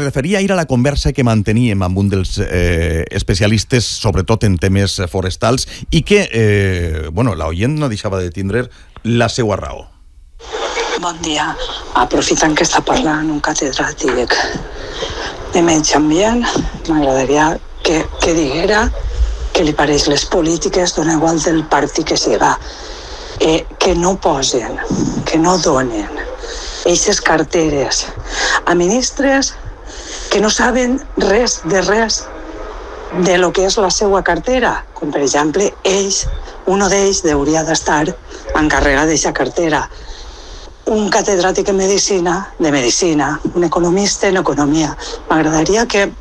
referia ahir a la conversa que manteníem amb un dels especialistes, sobretot en temes forestals, i que, l'oient no deixava de tindre la seva raó. Bon dia. Aprofitant que està parlant un catedràtic de medi ambient, m'agradaria que diguera que li pareix les polítiques, dona igual del partit que siga, que no posen, que no donen eixes carteres a ministres que no saben res de lo que és la seva cartera. Com per exemple, un d'ells hauria d'estar encarregat d'aquesta cartera. Un catedràtic de medicina, un economista en economia. M'agradaria que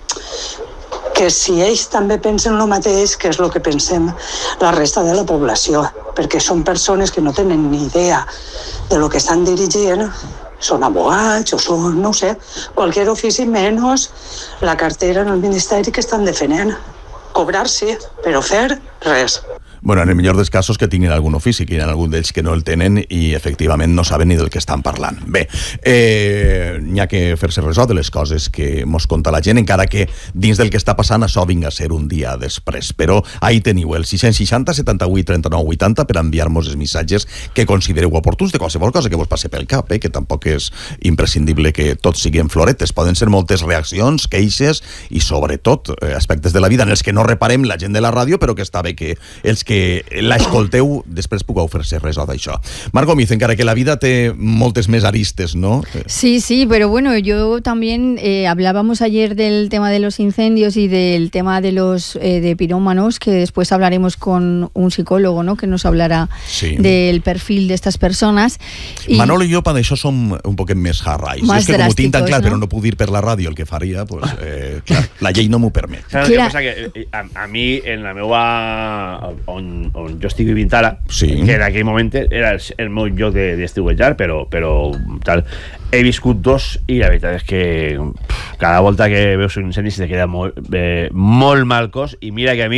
si ells també pensen el mateix, que és el que pensem la resta de la població, perquè són persones que no tenen ni idea de lo que estan dirigint, són abogats o són, no sé, qualsevol ofici menys la cartera en el ministeri que estan defendent. Cobrar sí, però fer res. Bueno, en el millor dels casos que tinguin algun ofici, que hi ha algun d'ells que no el tenen i efectivament no saben ni del que estan parlant. Bé, n'hi ha que fer-se ressò de les coses que mos conta la gent, encara que dins del que està passant això vinga a ser un dia després. Però ahí teniu el 660 78 39 80 per enviar-nos els missatges que considereu oportuns de qualsevol cosa que vos passi pel cap, que tampoc és imprescindible que tots siguin floretes. Poden ser moltes reaccions, queixes i sobretot aspectes de la vida en els que no reparem la gent de la ràdio, però que està bé que els que l'escolteu després pugueu fer-se res d'això. Marc Gómez, encara que la vida té moltes més aristes, ¿no? Sí, pero bueno, yo también hablábamos ayer del tema de los incendios y del tema de los de pirómanos, que después hablaremos con un psicólogo, ¿no?, que nos hablará del perfil de estas persones. Manolo i jo per això som un poquet més hard-eyes. És que com ho tinc tan clar, però no puc dir per la ràdio el que faria, pues, clar, la llei no m'ho permet. Saps què passa? Que a mi, en la meva... on jo estic vivint ara, que en aquell moment era el meu lloc d'estiuejar, però tal, he viscut dos i la veritat és que cada volta que veus un incendi se te queda molt mal cos, i mira que a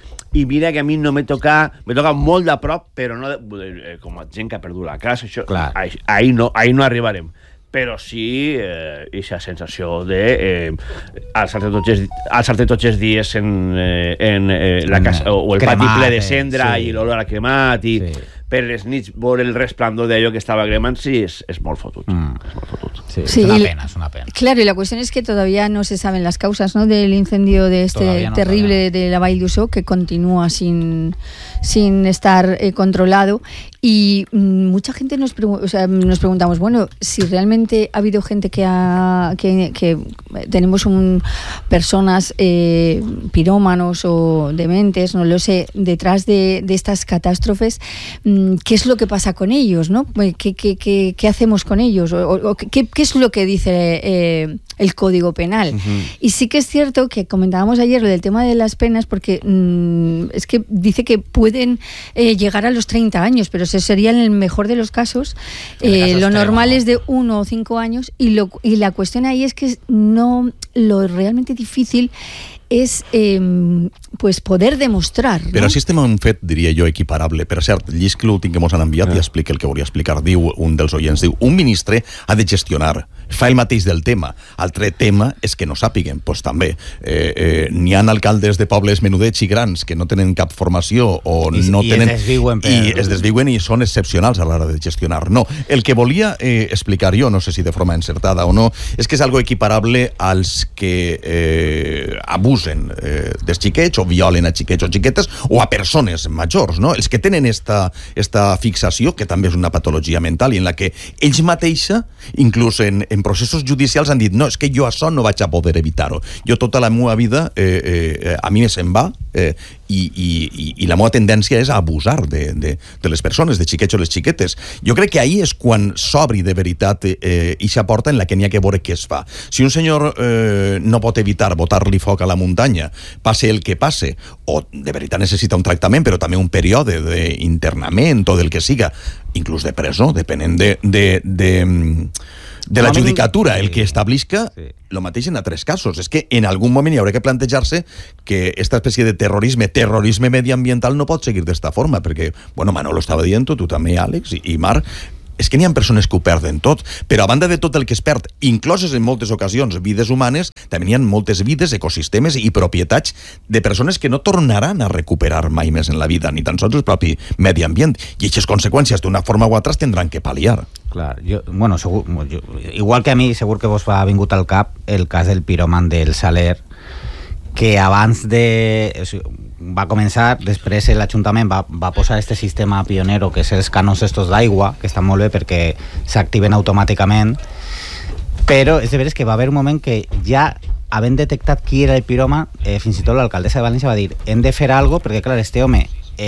mi no me toca molt de prop, però no com a gent que ha perdut la casa, això, ahí no arribarem, però sí aquesta sensació de alçar-te tots els dies en la casa o el pati ple de cendra i l'olor a cremat i per les nits veure el resplendor d'allò que estaba cremant, sí, es molt fotut. Sí, es una pena. Claro, y la cuestión es que todavía no se saben las causas, ¿no?, del incendio de este terrible de la Vall d'Uixó, que continúa sin estar controlado. Y mucha gente nos preguntamos, bueno, si realmente ha habido gente que tenemos personas pirómanos o dementes, no lo sé, detrás de estas catástrofes, ¿qué es lo que pasa con ellos, ¿no? ¿Qué hacemos con ellos? ¿Qué es lo que dice el Código Penal? Y sí que es cierto que comentábamos ayer del tema de las penas, porque es que dice que pueden llegar a los 30 años, pero eso sería en el mejor de los casos. Lo normal es de 1 o 5 años, y la cuestión ahí es que lo realmente difícil és pues poder demostrar, no? Però si estem en un fet, diria jo, equiparable. Per cert, llisc l'últim que mos han enviat i explica el que volia explicar. Diu un dels oients, diu, un ministre ha de gestionar, fa el mateix del tema. Altre tema és que no sàpiguen, doncs també. N'hi ha alcaldes de pobles menudets i grans que no tenen cap formació o no tenen... I es desviuen i són excepcionals a l'hora de gestionar. No, el que volia explicar jo, no sé si de forma encertada o no, és que és algo equiparable als que abusen dels xiquets o violen a xiquets o xiquetes o a persones majors, no? Els que tenen esta fixació, que també és una patologia mental i en la que ells mateixa, inclús en processos judicials, han dit, no, és que jo això no vaig a poder evitar-ho. Jo tota la meva vida a mi se'n va i la meva tendència és a abusar de les persones, de xiquets o les xiquetes. Jo crec que ahí és quan s'obri de veritat ixa porta en la que n'hi ha que veure què es fa. Si un senyor no pot evitar botar-li foc a la muntanya, passe el que passe, o de veritat necessita un tractament, però també un període d'internament o del que siga, inclús de presó, depenent de la judicatura, el que establisca el mateix en altres casos. És que en algun moment hi haurà que plantejar-se que aquesta espècie de terrorisme mediambiental no pot seguir d'esta forma, perquè, bueno, Manolo estava dient, tu també, Àlex, i Marc, és que n'hi ha persones que ho perden tot, però a banda de tot el que es perd, incloses en moltes ocasions vides humanes, també hi ha moltes vides, ecosistemes i propietats de persones que no tornaran a recuperar mai més en la vida, ni tan sols el propi medi ambient, i aquestes conseqüències d'una forma o altra es tindran que pal·liar. Clar, igual que a mi segur que vos ha vingut al cap el cas del piròman del Saler, que abans va començar, després l'Ajuntament va posar este sistema pionero, que és els canons estos d'aigua, que estan molt bé perquè s'activen automàticament, però és de veres que va haver un moment que ja havent detectat qui era el piròman, fins i tot l'alcaldessa de València va dir hem de fer alguna cosa, perquè clar, este home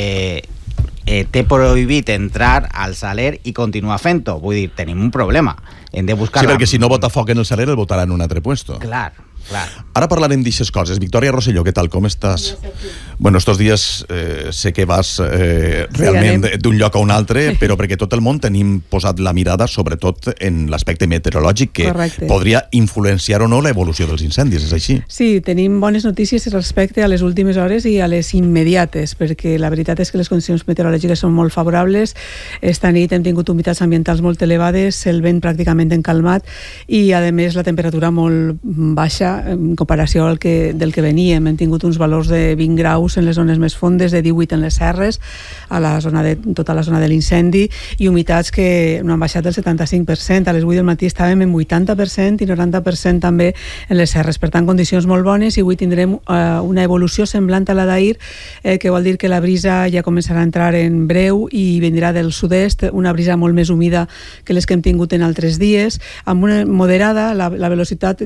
té prohibit entrar al Saler i continuar fent-ho, vull dir, tenim un problema, hem de buscar... Sí, perquè si no vota foc en el Saler el votarà en un altre puesto. Clar. Ara parlarem d'aixes coses. Victòria Rosselló, què tal, com estàs? Bueno, estos dies sé que vas realment d'un lloc a un altre, però perquè tot el món tenim posat la mirada sobretot en l'aspecte meteorològic que podria influenciar o no l'evolució dels incendis, és així? Sí, tenim bones notícies respecte a les últimes hores i a les immediates, perquè la veritat és que les condicions meteorològiques són molt favorables. Esta nit hem tingut humitats ambientals molt elevades, el vent pràcticament encalmat i, a més, la temperatura molt baixa en comparació del que veníem. Hem tingut uns valors de 20 graus en les zones més fondes, de 18 en les serres, a tota la zona de l'incendi, i humitats que no han baixat del 75%. A les 8 del matí estàvem en 80% i 90% també en les serres. Per tant, condicions molt bones, i avui tindrem una evolució semblant a la d'ahir, que vol dir que la brisa ja començarà a entrar en breu i vindrà del sud-est, una brisa molt més humida que les que hem tingut en altres dies, amb una moderada. La velocitat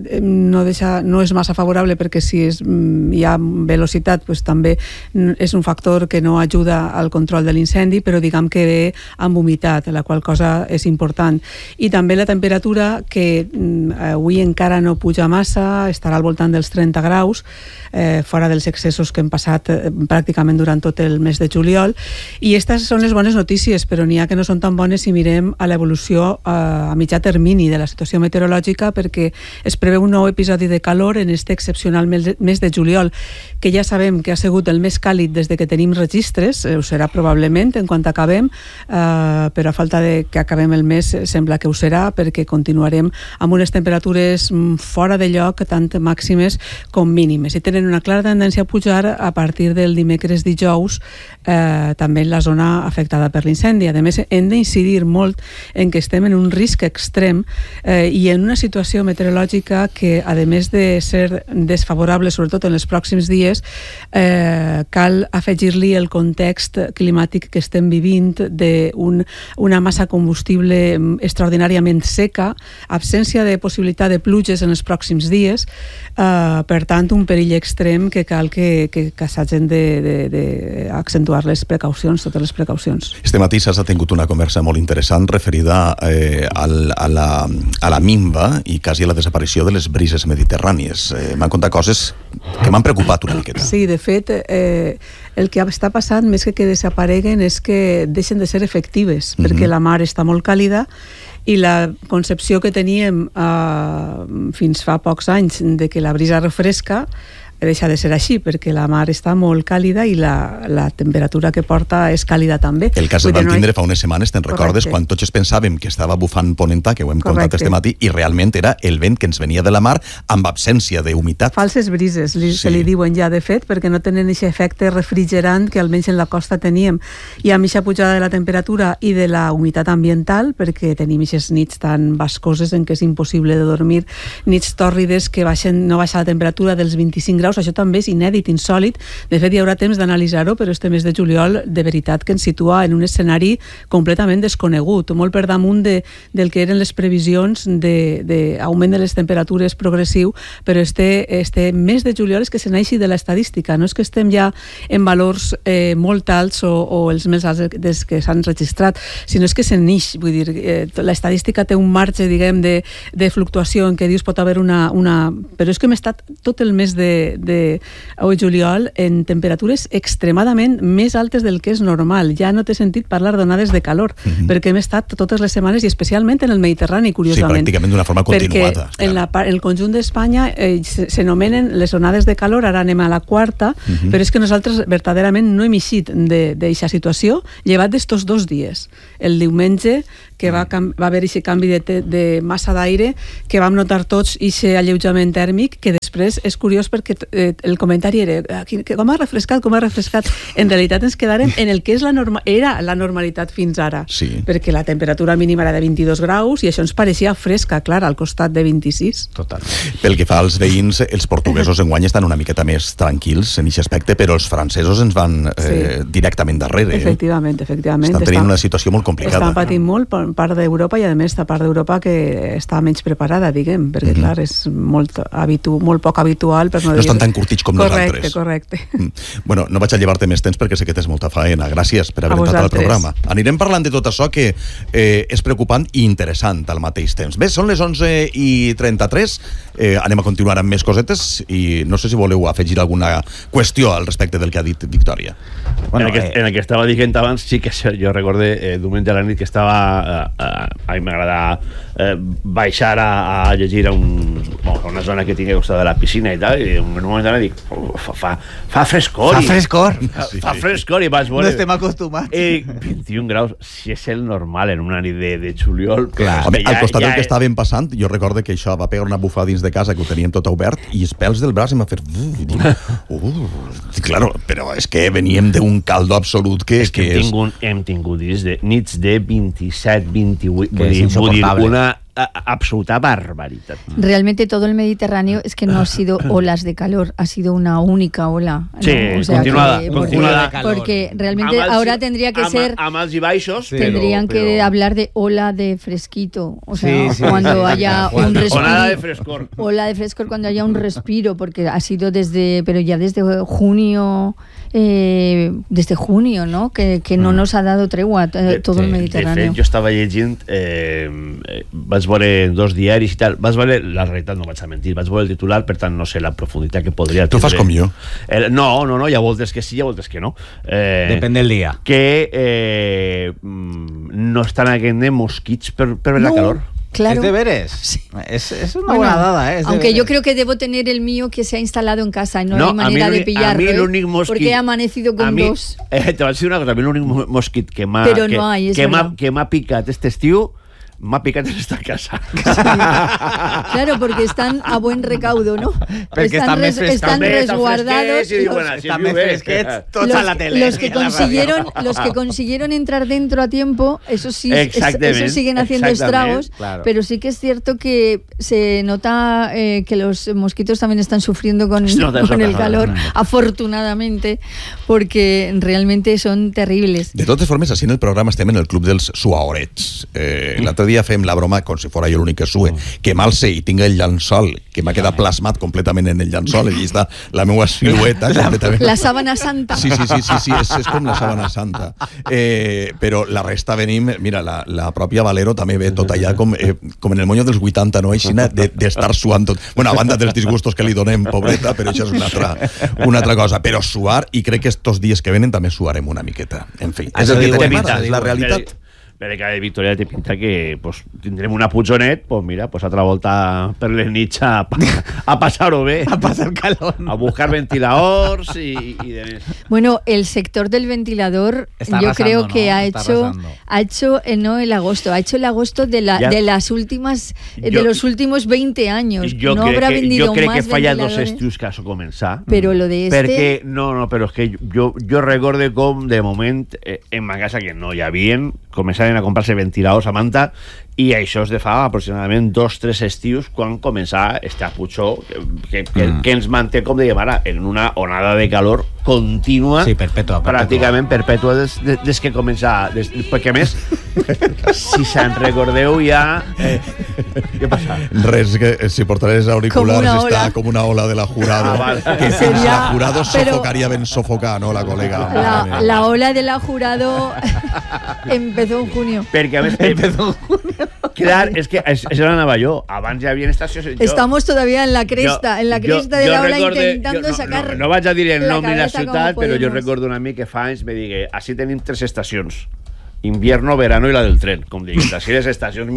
no és massa favorable, perquè si hi ha velocitat pues, també és un factor que no ajuda al control de l'incendi, però diguem que ve amb humitat, la qual cosa és important. I també la temperatura, que avui encara no puja massa, estarà al voltant dels 30 graus, fora dels excessos que hem passat pràcticament durant tot el mes de juliol, i aquestes són les bones notícies, però n'hi ha que no són tan bones si mirem a l'evolució a mitjà termini de la situació meteorològica, perquè es preveu un nou episodi de calor en este excepcional mes de juliol, que ja sabem que ha sigut el més càlid des de que tenim registres, ho serà probablement en quan acabem, però a falta de que acabem el mes sembla que ho serà, perquè continuarem amb unes temperatures fora de lloc, tant màximes com mínimes, i tenen una clara tendència a pujar a partir del dimecres dijous, també en la zona afectada per l'incendi. A més, hem d'incidir molt en que estem en un risc extrem i en una situació meteorològica que, a més de ser desfavorable, sobretot en els pròxims dies, cal afegir-li el context climàtic que estem vivint d'una massa combustible extraordinàriament seca, absència de possibilitat de pluges en els pròxims dies, per tant, un perill extrem que cal que s'hagin d'accentuar les precaucions, totes les precaucions. Este matí s'ha tingut una conversa molt interessant referida a la minva i quasi a la desaparició de les brises mediterrànies. M'han contat coses que m'han preocupat una miqueta. Sí, de fet, el que està passant, més que desapareguen, és que deixen de ser efectives, perquè la mar està molt càlida i la concepció que teníem fins fa pocs anys de que la brisa refresca deixa de ser així, perquè la mar està molt càlida i la temperatura que porta és càlida també. El cas el vam tindre fa unes setmanes, te'n recordes, quan tots pensàvem que estava bufant ponentà, que ho hem contat este matí, i realment era el vent que ens venia de la mar amb absència d'humitat. Falses brises, se li diuen ja, de fet, perquè no tenen aquest efecte refrigerant que almenys en la costa teníem. I amb aquesta pujada de la temperatura i de la humitat ambiental, perquè tenim aquestes nits tan bascoses en què és impossible de dormir, nits tòrrides que no baixa la temperatura dels 25 graus, això també és inèdit, insòlid. De fet, hi haurà temps d'analitzar-ho, però este mes de juliol de veritat que ens situa en un escenari completament desconegut, molt per damunt del que eren les previsions d'augment de les temperatures progressiu, però este mes de juliol és que se n'eixi de l'estadística, no és que estem ja en valors molt alts o els més alts des que s'han registrat, sinó és que se n'eix, vull dir, l'estadística té un marge, diguem, de fluctuació en què dius pot haver una... Però és que hem estat tot el mes de juliol en temperatures extremadament més altes del que és normal. Ja no té sentit parlar d'onades de calor, perquè hem estat totes les setmanes, i especialment en el Mediterrani, curiosament. Sí, pràcticament d'una forma continuada. Perquè en el conjunt d'Espanya s'anomenen les onades de calor, ara anem a la quarta, però és que nosaltres verdaderament no hem eixit d'aquesta situació, llevat d'estos 2 dies. El diumenge, que va haver aquest canvi de massa d'aire, que vam notar tots aquest alleujament tèrmic, que després és curiós perquè el comentari era com ha refrescat. En realitat ens quedarem en el que és era la normalitat fins ara, perquè la temperatura mínima era de 22 graus i això ens pareixia fresca, clar, al costat de 26. Total. Pel que fa als veïns, els portuguesos enguany estan una miqueta més tranquils en aquest aspecte, però els francesos ens van directament darrere. Efectivament. Estan tenint una situació molt complicada. Estan patint molt per part d'Europa i a més esta part d'Europa que està menys preparada, diguem, perquè clar, és molt poc habitual per no dir... No estan tan curtits com nosaltres. Correcte. Bueno, no vaig a llevar-te més temps perquè sé que tens molta faena. Gràcies per haver entrat al programa. Anirem parlant de tot això que és preocupant i interessant al mateix temps. Bé, són les 11:33. Anem a continuar amb més cosetes i no sé si voleu afegir alguna qüestió al respecte del que ha dit Victòria. Bueno, en el que estava dient abans, sí que jo recorde diumenge a la nit que estava a mi m'agrada baixar a llegir a una zona que tinc a costat de la piscina i tal, i en un moment dic fa frescor fa frescor i vaig veure no estem acostumats 21 graus, si és el normal en una nit de juliol. Home, al costat del que estàvem passant, jo recordo que això va pegar una bufada dins de casa que ho teníem tot obert i els pèls del braç em va fer claro, però és que veníem d'un caldo absolut que hem tingut nits de 27, 28, vull dir, una absoluta barbaridad. Realmente todo el Mediterráneo es que no ha sido olas de calor, ha sido una única ola. Sí, ¿no? O sea, continuada. Porque realmente ahora tendría que ser... Amals y baixos. Tendrían que hablar de ola de fresquito. O sea, cuando haya un respiro. Ola de frescor. Ola de frescor cuando haya un respiro, porque ha sido pero ya desde junio... desde junio, ¿no? Que no nos ha dado tregua todo el Mediterráneo. De fet, jo estava llegint vaig veure 2 diaris i tal, vaig veure, la realitat no vaig a mentir, vaig veure el titular, per tant no sé la profunditat que podria tindre. Tu fas com jo? No, hi ha voltes que sí, hi ha voltes que no. Depèn del dia. Que no estan haguent de mosquits per ver la calor. Claro. ¿Es de veres? Sí. Es una buena dada, aunque yo creo que debo tener el mío que se ha instalado en casa, no hay manera de pillarlo, porque he amanecido con 2. Te voy a decir una cosa, a mi l'únic mosquit que m'ha picat este estiu m'ha picat en esta casa. Sí. Claro, porque están a buen recaudo, ¿no? Porque están resguardados. Están més fresquets, tots a la tele. Los que consiguieron entrar dentro a tiempo, eso sí, eso siguen haciendo estragos, claro. Pero sí que es cierto que se nota que los mosquitos también están sufriendo con el calor, afortunadamente, porque realmente son terribles. De totes formes, així en el programa estem en el club dels suaorets. L'altre dia fem la broma, com si fos jo l'únic que sue, que m'alce i tinc el llençol, que m'ha quedat plasmat completament en el llençol, i està la meva silueta. La sábana santa. Sí, és com la sábana santa. Però la resta venim, mira, la pròpia Valero també ve tot allà com en el moño dels 80, no? Així d'estar suant tot. Bueno, a banda dels disgustos que li donem, pobreta, però això és una altra cosa. Però suar, i crec que estos dies que venen també suarem una miqueta. En fi, és el que tenim ara, és la realitat. Per que Victòria té pinta que tindrem una putzonet, mira, altra volta per les nits a passar-ho bé, a passar calor, a buscar ventiladors y demás. Bueno, el sector del ventilador yo creo que ha hecho no el agosto, ha hecho el agosto de las últimes de los últimos 20 años. No habrá vendido más. Jo crec que falla 2 estius que això començar. Però lo de perquè però és que jo recorde com de moment en ma casa que no hi havien començaren a comprar-se ventiladors a manta i això és de fa aproximadament 2-3 estius quan començà este aputxó que ens manté, com dèiem ara, en una onada de calor contínua, pràcticament perpètua des que comença, perquè a més si se'n recordeu ja què passa? Res, que si portares auriculars està com una ola de la Jurado que fins la Jurado sofocaria ben sofocar, no, la colega? La ola de la Jurado empezó en junio. Perquè a més empezó en junio. Clar, és que això anava jo. Abans ja havia estacions... Estamos todavía en la cresta de la ola intentando sacar... No vaig a dir el nom ni la ciutat, però jo recordo un amic que fa anys me digui, així tenim 3 estacions. Invierno, verano i la del tren, com diguis, així les estacions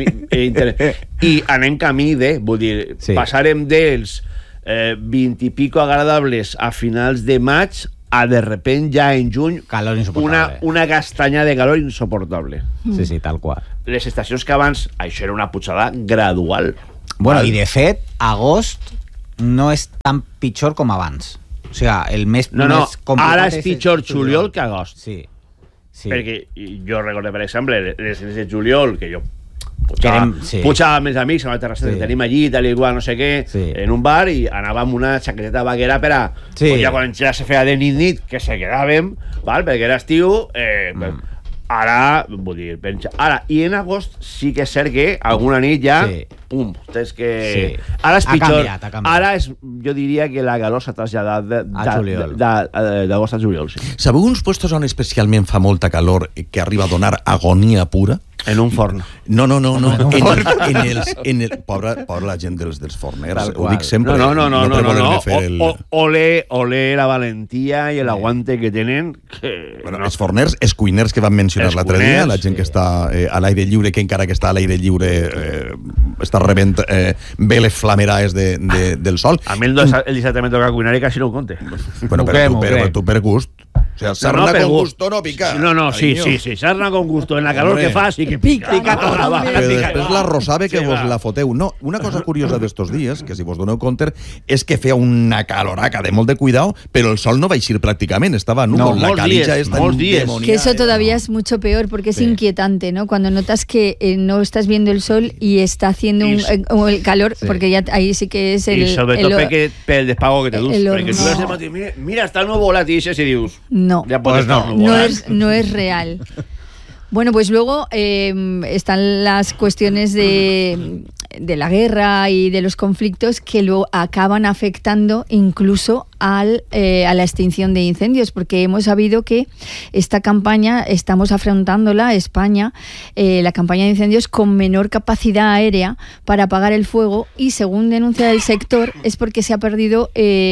i anem camí vull dir, passarem dels 20 i pico agradables a finals de maig a de repente ja en juny calor insoportable. Una castanya de calor insoportable. Sí, tal qual. Les estacions que abans això era una putxada gradual. Bueno, i de fet, agost no és tan pitjor com abans. O sigui, el més complicat ara és pitjor juliol que agost. Sí. Perquè jo recordo, per exemple, les de juliol, que jo pujava amb els amics a la terrassa que tenim allí, tal i qual, no sé què, en un bar, i anàvem amb una xaqueteta vaquera per a... Ja quan ja se feia de nit, que se quedàvem, perquè era estiu, ara, vull dir, ara, i en agost sí que és cert que alguna nit ja, pum, és que... Ara és pitjor. Ha canviat. Ara és, jo diria que la calor s'ha traslladat d'agost a juliol, sí. Sabeu uns puestos on especialment fa molta calor que arriba a donar agonia pura? En un forn. No. Pobra la gent dels forners. Ho dic sempre. No. Olé la valentia i l'aguante que tenen. Els forners, els cuiners que van mencionar l'altre dia, la gent que està a l'aire lliure, que encara que està a l'aire lliure està rebent veles flameraes del sol. A mi el dissabte me toca cuinar i quasi no ho compte. Bueno, però tu per gust. O sea, sarna con gusto no pica. No, sí, sarna con gusto. En la calor que fa, sí que pica tota. Però després la rosave que vos la foteu. No, una cosa curiosa d'estos dies, que si vos doneu compte, és que feia una caloraca de molt de cuidado, pero el sol no va a eixir prácticamente, estaba nulo. La calilla está endemoniada. Que eso todavía es mucho peor, porque es inquietante, ¿no? Cuando notas que no estás viendo el sol y está haciendo el calor, porque ya ahí sí que es el... Y sobre todo pel despago que te dus. Porque tú ves el matí, mira, está nuevo la tisa y dius... No, pues no es real. Bueno, pues luego están las cuestiones de la guerra y de los conflictos que luego acaban afectando incluso a la extinción de incendios, porque hemos sabido que esta campaña estamos afrontándola, España, la campaña de incendios con menor capacidad aérea para apagar el fuego, y según denuncia el sector es porque se ha perdido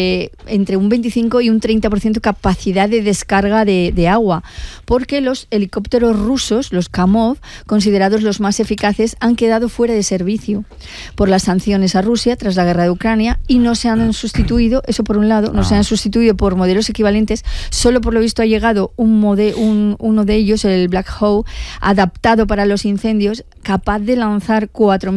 entre un 25 y un 30% capacidad de descarga de agua, porque los helicópteros rusos, los Kamov, considerados los más eficaces, han quedado fuera de servicio por las sanciones a Rusia tras la guerra de Ucrania, y no se han sustituido, eso por un lado, no se han sustituido por modelos equivalentes. Solo por lo visto ha llegado uno de ellos, el Black Hawk, adaptado para los incendios, capaz de lanzar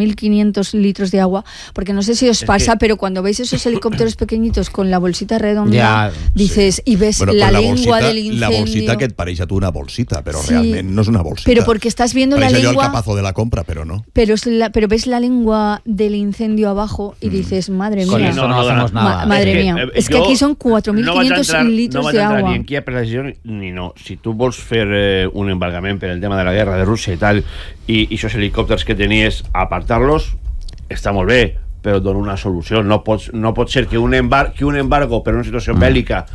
4.500 litros de agua, porque no sé si os pasa, pero cuando veis esos helicópteros pequeñitos con la bolsita redonda, dices, y ves la lengua del incendio. La bolsita que et pareix a tu una bolsita, pero realmente no es una bolsita. Pero porque estás viendo la lengua... Pareix allò el capazo de la compra, pero no. Pero ves la lengua del incendio abajo y dices, madre mía. Con eso no hacemos nada. Madre mía. Es que aquí son 4.500 litros de agua. No vaig entrar ni en quina precisió ni no. Si tu vols fer un embargament per el tema de la guerra de Rússia i tal, i aquests helicòpters que tenies, apartar-los, està molt bé, però dona una solució. No pot ser que un embargo per una situació bèl·lica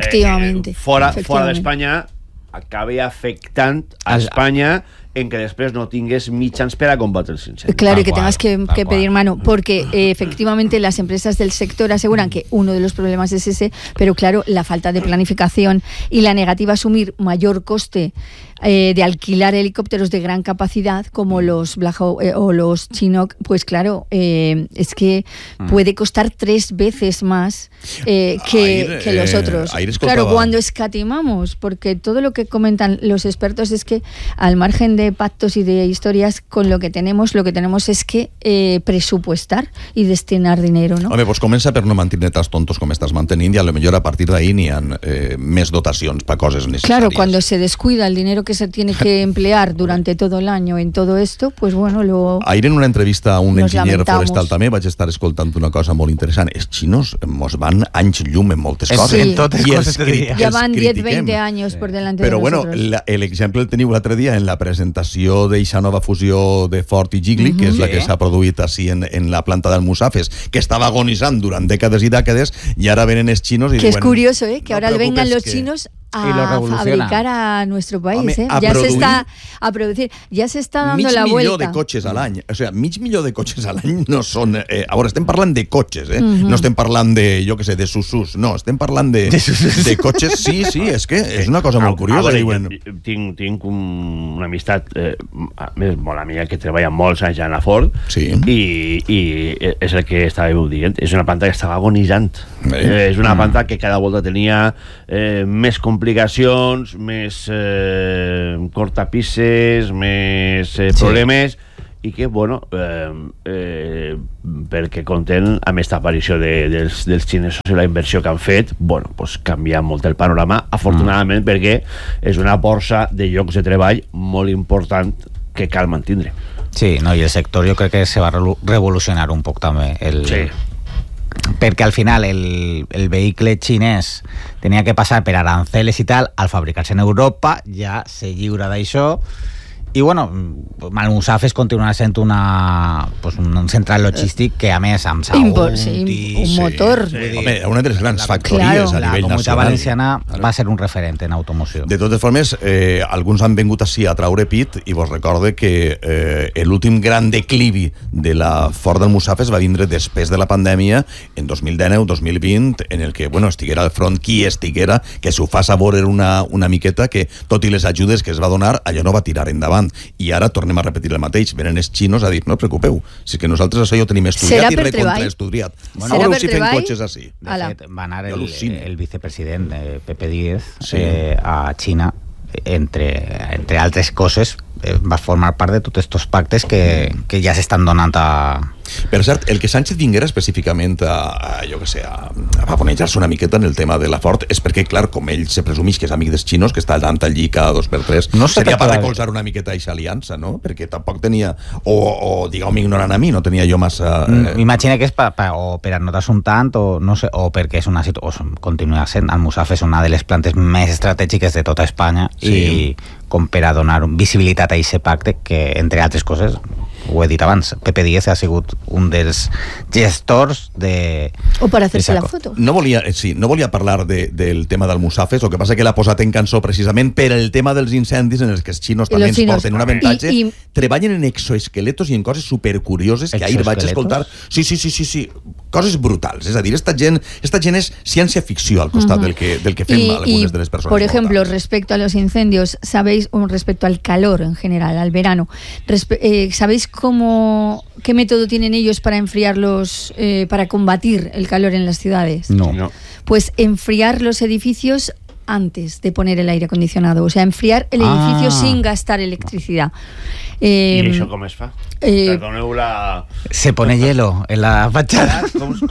fora d'Espanya acabi afectant a Espanya en que después no tingues mitjans para combatir el incendio. Claro, y que tengas que pedir mano, porque efectivamente las empresas del sector aseguran que uno de los problemas es ese, pero claro, la falta de planificación y la negativa a asumir mayor coste de alquilar helicópteros de gran capacidad como los Black Hawk o los Chinook, pues claro, es que puede costar 3 veces más que los otros. Claro, cuando escatimamos, porque todo lo que comentan los expertos es que al margen de pactos y de historias, con lo que tenemos es que presupuestar y destinar dinero, ¿no? Home, pues comença per no mantenir tants tontos com estàs mantenint, i a lo millor a partir d'ahí n'hi ha més dotacions per coses necessàries. Claro, cuando se descuida el dinero que se tiene que emplear durante todo el año en todo esto, pues bueno, luego... Ahir en una entrevista a un enginyer forestal també vaig estar escoltant una cosa molt interessant. Els xinos mos van anys llum en moltes coses. En totes coses te diria. Ja van 10-20 anys per delante de nosotros. Però bueno, l'exemple el teniu l'altre dia en la presentació d'eixa nova fusió de Ford i Jiggly, que és la que s'ha produït així en la planta d'Almussafes, que estava agonitzant durant dècades i dècades, i ara venen els xinos i diuen... Que es curioso, que ahora vengan los chinos a fabricar a nuestro país. Home, ya se está a producir, ya se está dando la vuelta. Mig milió de cotxes a l'any. O sea, mig milió de cotxes a l'any no són... Ara estem parlant de cotxes, no estem parlant de, jo què sé, de Susus. No, estem parlant de cotxes. Sí, és que és una cosa molt curiosa. Tinc una amistat molt amiga que treballa molts anys a la Ford, i és el que estàveu dient. És una planta que estava agonitzant. És una planta que cada volta tenia més complicacions, més cortapisses, més problemes, i que, bueno, perquè compten amb aquesta aparició dels xinesos i la inversió que han fet, bueno, pues canvia molt el panorama, afortunadament, perquè és una borsa de llocs de treball molt important que cal mantindre. Sí, no, i el sector jo crec que se va revolucionar un poc també. Sí. Perquè al final el vehicle xinès tenia que passar per aranceles i tal, al fabricar-se en Europa ja se lliura d'això. I bueno, Almusafes continua sent un central logístic que a més amb Saúl un motor. Home, una de les grans factories a nivell nacional. La Comunitat Valenciana va ser un referent en automoció. De totes formes, alguns han vingut així a traure pit i vos recorde que l'últim gran declivi de la Ford Almusafes va vindre després de la pandèmia en 2019-2020, en el que, bueno, estiguera al front qui estiguera, que s'ho fa sabor era una miqueta que, tot i les ajudes que es va donar, allò no va tirar endavant. I ara tornem a repetir el mateix. Venen els xinos a dir, no us preocupeu, si que nosaltres això ja ho tenim estudiat i recontraestudiat. Serà per si fem cotxes així. De fet, va anar el vicepresident Pepe Díez a Xina, entre altres coses, va formar part de tots aquests pactes que ja s'estan donant a... Per cert, el que Sánchez vinguera específicament a paponejar-se una miqueta en el tema de la Ford és perquè, clar, com ell se presumeix que és amic dels xinos, que està anant allí cada 2x3, no seria per recolzar una miqueta aquesta aliança, no? Perquè tampoc tenia, o digueu-me ignorant a mi, no tenia jo massa... M'imagino que és o per anotar-se un tant, o no sé, o perquè és una situació, continua sent, Almusafes és una de les plantes més estratègiques de tota Espanya, i com per a donar visibilitat a aquest pacte que, entre altres coses, ho he dit abans, Pepe Díez ha sigut un dels gestors de... O per fer-se la foto. No volia parlar del tema d'Almusafes, el que passa que l'ha posat en cançó precisament per el tema dels incendis en els que els xinos també ens porten un avantatge. Treballen en exoesqueletos i en coses supercurioses que ahir vaig escoltar. Sí, coses brutals. És a dir, esta gent és ciència-ficció al costat del que fem algunes de les persones. Por ejemplo, respecto a los incendios, ¿sabéis, respecto al calor en general, al verano, ¿sabéis qué método tienen ellos para enfriarlos, para combatir el calor en las ciudades? No. Pues enfriar los edificios antes de poner el aire acondicionado, o sea, enfriar el edificio sin gastar electricidad. ¿Y eso cómo es fa? Perdoneu la... Se pone hielo en la fachada.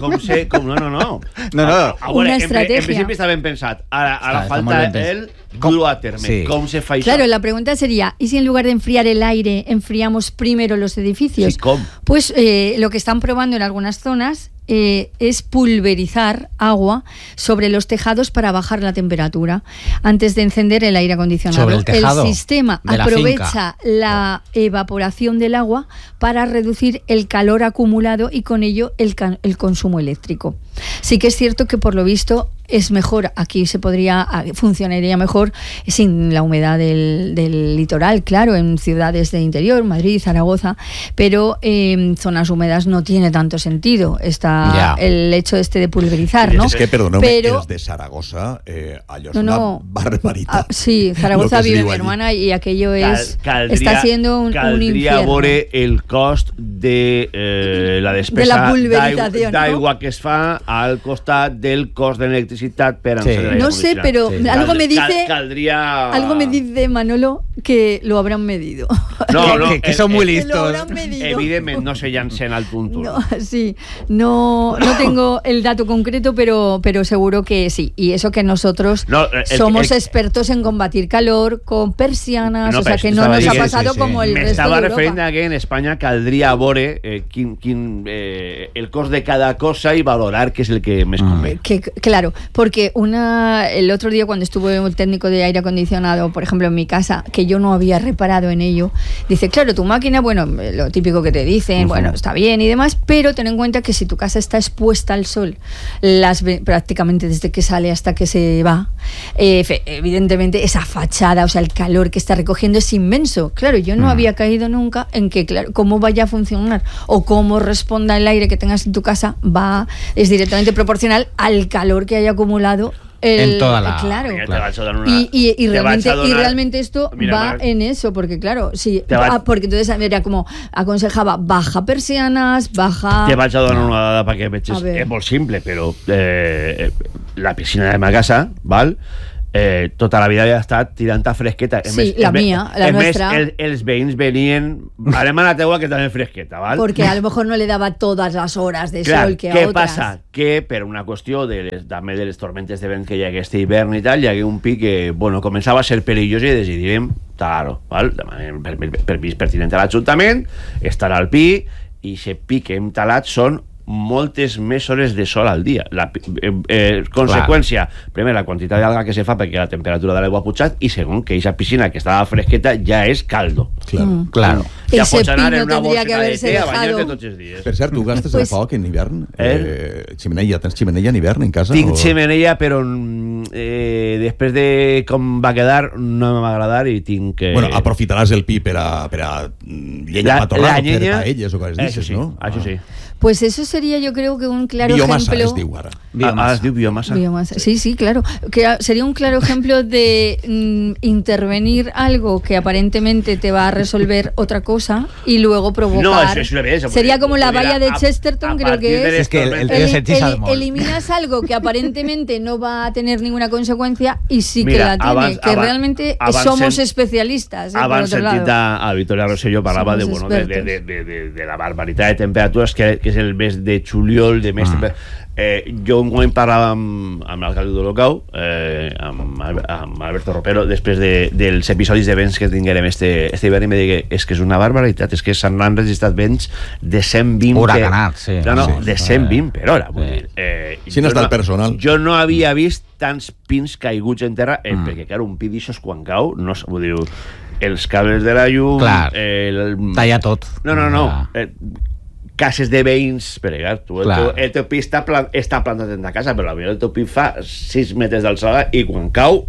No. Una estrategia. En principi està ben pensat. Ara falta el dur a terme. Sí. ¿Cómo se fa això? Claro, la pregunta sería, ¿y si en lugar de enfriar el aire, enfriamos primero los edificios? Sí, ¿cómo? Pues lo que están probando en algunas zonas es pulverizar agua sobre los tejados para bajar la temperatura antes de encender el aire acondicionado. Sobre el tejado sistema aprovecha la evaporación del agua para reducir el calor acumulado y con ello el consumo eléctrico. Sí que es cierto que por lo visto es mejor, aquí funcionaría mejor sin la humedad del litoral, claro, en ciudades de interior, Madrid, Zaragoza, pero en zonas húmedas no tiene tanto sentido el hecho de pulverizar, ¿no? Es que, perdóname, los de Zaragoza, allò és una barbaritat. Sí, Zaragoza vive mi hermana y aquello está siendo un infierno. Caldria veure el cost de la despesa d'aigua que es fa al costat del cost de l'electricitat per encendre. No sé, pero algo me dice Manolo que lo habrán medido. Que son muy listos. Evidentment no se llancen al tuntún. No tengo el dato concreto, pero seguro que sí. Y eso que nosotros somos expertos en combatir calor con persianas, o sea que no nos ha pasado como el resto de Europa. M'estava referint a que en Espanya caldria veure el cost de cada cosa y valorar qué es el que més convé. Claro, porque el otro día cuando estuve un técnico de aire acondicionado, por ejemplo en mi casa, que yo no había reparado en ello, dice, claro, tu máquina, bueno, lo típico que te dicen, bueno, está bien y demás, pero ten en cuenta que si tu casa está expuesta al sol prácticamente desde que sale hasta que se va, evidentemente esa fachada, o sea, el calor que está recogiendo es inmenso. Claro, yo no había caído nunca en que, claro, cómo vaya a funcionar o cómo responda el aire que tengas en tu casa es directamente proporcional al calor que haya acumulado en toda la... Claro. Y realmente esto va en eso, porque claro, sí, porque entonces era como aconsejaba, baja persianas, baja... Te vaig a donar una dada perquè veig, és molt simple, però la piscina de ma casa, val? tota la vida havia estat tirant a fresqueta. Sí, la nuestra. Els veïns venien, anem a la teua que també fresqueta, ¿vale? Porque a lo mejor no le daba todas las horas de sol que a què otras. Passa? Que per una qüestió també de les tormentes de vent que hi ha aquest hivern i tal, hi hagué un pic que, bueno, començava a ser perillós i decidirem talar-ho, ¿vale? Demanem permís pertinent a l'Ajuntament, estarà al pi, i aquest pic que hem talat són moltes més hores de sol al dia. Conseqüència, primer, la quantitat d'alga que se fa perquè la temperatura de l'aigua ha pujat, i segon, que aquesta piscina que estava fresqueta ja és caldo. Claro. Ja pots anar en una bossa de té a banyar-te tots els dies. Per cert, tu gastes el foc en hivern? Ximenella, tens ximenella en hivern en casa? Tinc ximenella, però després de com va quedar no m'ha agradat i tinc que... Bueno, aprofitaràs el pi per a llenya matorral, per paelles o coses d'aixes, no? Això sí. Pues eso sería, yo creo que un claro biomasa, ejemplo... es diu ara. Es diu biomasa. Sí, claro. Que sería un claro ejemplo de intervenir algo que aparentemente te va a resolver otra cosa y luego provocar... No, eso es sería como la valla de Chesterton, creo que es que eliminas algo que aparentemente no va a tener ninguna consecuencia y sí que la tiene, que realmente somos especialistas. Abans sentit a Victoria Rosselló parlava de la barbaritat de temperatures que és el mes de juliol, de mes jo un moment parlava amb l'alcalde d'Olocau, amb Alberto Ropero, després dels episodis de vents que tinguérem este hivern, i me digui, és que és una barbaritat, és que s'han registrat vents de 120 huracanats, de 120 per hora. Si no està el personal. Jo no havia vist tants pins caiguts en terra, perquè clar, un pi d'aixòs quan cau, no vull dir, els cables de la llum, talla tot. No. Cases de veïns, perquè el teu pi està plantat en la casa, però el teu pi fa 6 metres d'alçada i quan cau.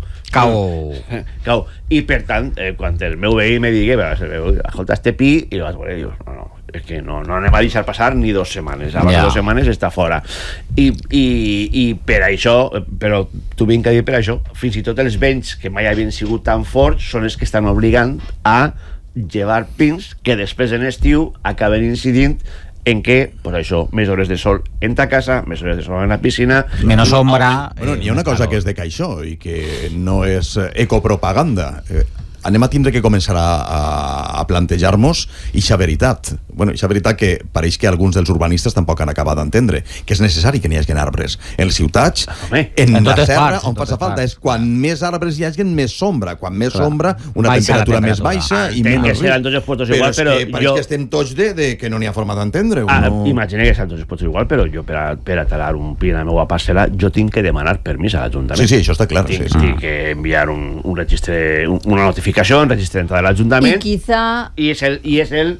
I per tant, quan el meu veí me digui, escolta, este pi, i vas veure, dius, no, és que no anem a deixar passar ni 2 setmanes, abans de 2 setmanes està fora. I per això, però t'ho vinc a dir per això, fins i tot els vents que mai havien sigut tan forts són els que estan obligant a llevar pins que després en estiu acaben incidint en què, pues això, més hores de sol en ta casa, més hores de sol en la piscina, menys ombra. Bueno, hi ha una cosa que és de caixó i que no és ecopropaganda. Anem a tindre que començar a plantejar-nos ixa veritat. Bueno, ixa veritat que pareix que alguns dels urbanistes tampoc han acabat d'entendre, que és necessari que n'hi hagi arbres. En les ciutats, en la serra, on fa falta, és quan més arbres hi hagi, més sombra. Quan més sombra, una temperatura més baixa i menys risc. Però és que pareix que estem tots de que no n'hi ha forma d'entendre. Imagina que seran tots els pots igual, però jo per a talar un pi a la meva parcel·la, jo tinc que demanar permís a l'Ajuntament. Sí, això està clar. Tinc que enviar un registre, una notificació, un registre d'entrada de l'Ajuntament, i és el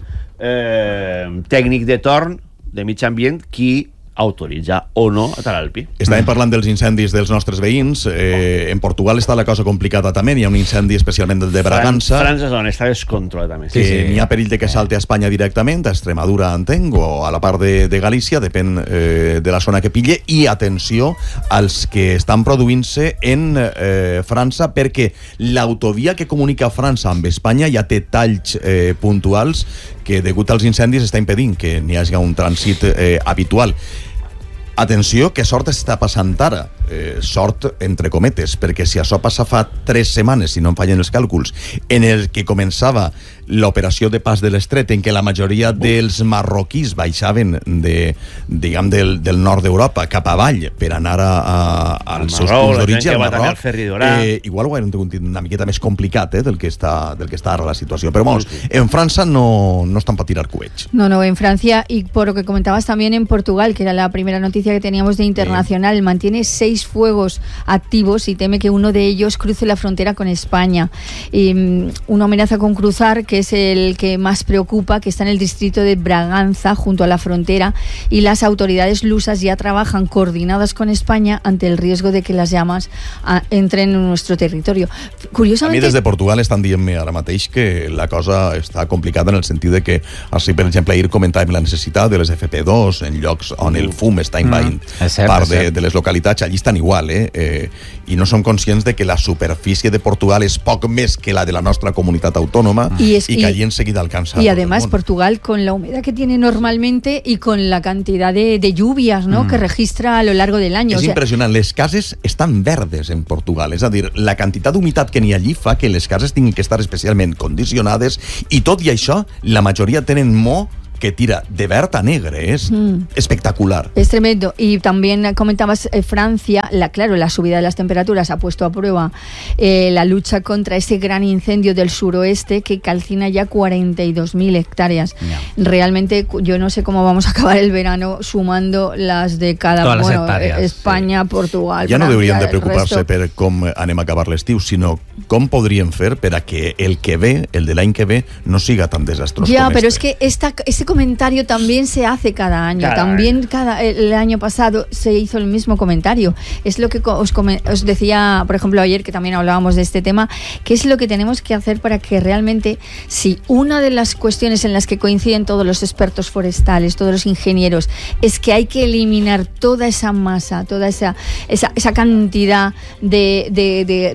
tècnic de torn de mig ambient qui autoritza o no a talar el pi. Estàvem parlant dels incendis dels nostres veïns. En Portugal està la cosa complicada també, hi ha un incendi especialment del de Bragança. França és on està descontrolat també. N'hi ha perill de que salte a Espanya directament, a Extremadura entenc, o a la part de Galícia, depèn de la zona que pille, i atenció als que estan produint-se en França, perquè l'autovia que comunica França amb Espanya ja té talls puntuals que degut als incendis està impedint que n'hi hagi un trànsit habitual. Atenció, que sort està passant ara. Sort entre cometes, perquè si això passa fa 3 setmanes, si no em fallen els càlculs, en el que començava l'operació de pas de l'Estret, en què la majoria dels marroquís baixaven del nord d'Europa cap avall per anar als seus punts d'origen al Marroc, igual ho han tingut una miqueta més complicat del que està ara la situació. Però vamos, en França no estan per tirar coets. No, en Francia, y por lo que comentabas también en Portugal, que era la primera noticia que teníamos de internacional, mantiene 6 fuegos activos y teme que uno de ellos cruce la frontera con España. Una amenaza con cruzar, que es el que más preocupa, que está en el distrito de Braganza, junto a la frontera, y las autoridades lusas ya trabajan coordinadas con España ante el riesgo de que las llamas entren en nuestro territorio. Curiosamente... A mi des de Portugal estan dient-me ara mateix que la cosa està complicada en el sentit de que, així, per exemple, ahir comentàvem la necessitat de les FP2 en llocs on el fum està envaint part de les localitats, allí estan igual, i no són conscients de que la superfície de Portugal és poc més que la de la nostra comunitat autònoma y que allí enseguida alcanza. Y además Portugal, con la humedad que tiene normalmente y con la cantidad de lluvias, ¿no?, que registra a lo largo del año. És impressionant, les cases estan verdes en Portugal, és a dir, la quantitat d'humitat que n'hi allí fa que les cases tinguin que estar especialment condicionades, i tot i això, la majoria tenen que tira de verde a negre, es espectacular. Es tremendo. Y también comentabas Francia, claro, la subida de las temperaturas ha puesto a prueba la lucha contra ese gran incendio del suroeste que calcina ya 42.000 hectáreas. Realmente yo no sé cómo vamos a acabar el verano sumando las de cada España, Portugal, ja no deurien de preocupar-se per com anem a acabar l'estiu, sinó com podríem fer per a que el que ve, el de l'any que ve, no siga tan desastrós ya, com pero es que ese comentario también se hace cada año. El año pasado se hizo el mismo comentario. Es lo que os decía, por ejemplo, ayer, que también hablábamos de este tema, que es lo que tenemos que hacer para que realmente, si una de las cuestiones en las que coinciden todos los expertos forestales, todos los ingenieros, es que hay que eliminar toda esa masa, toda esa cantidad de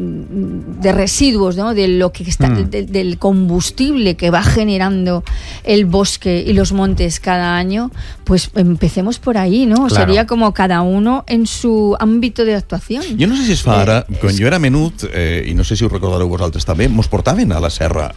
residuos, ¿no?, de lo que está, del combustible que va generando el bosque y los montes cada año, pues empecemos por ahí, ¿no? Claro. Sería como cada uno en su ámbito de actuación. Jo no sé si es fa ara, quan jo era menut, i no sé si ho recordareu vosaltres també, mos portaven a la serra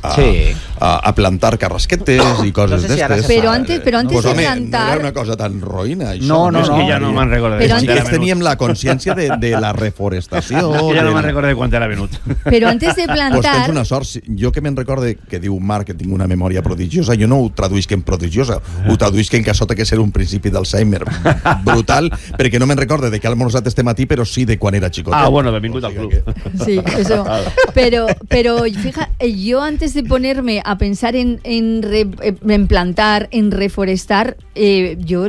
a plantar carrasquetes i coses d'estes. Però antes de plantar... No era una cosa tan roïna, això. No, és que ja no me'n recordo. Els xiquets teníem la consciència de la reforestació. És que ja no me'n recordo quan era menut. Però antes de plantar... Pues tens una sort. Jo que me'n recorde, que diu Marc que tinc una memòria prodigiosa, jo no ho traduïsc en prodigiosa, ho traduïsc en que això té que ser un principi d'Alzheimer brutal, perquè no me'n recorde de que ha almorzat este matí, però sí de quan era xicotet. Bueno, benvingut al club. Sí, eso. Pero fija, yo antes de ponerme a pensar en plantar, en reforestar, yo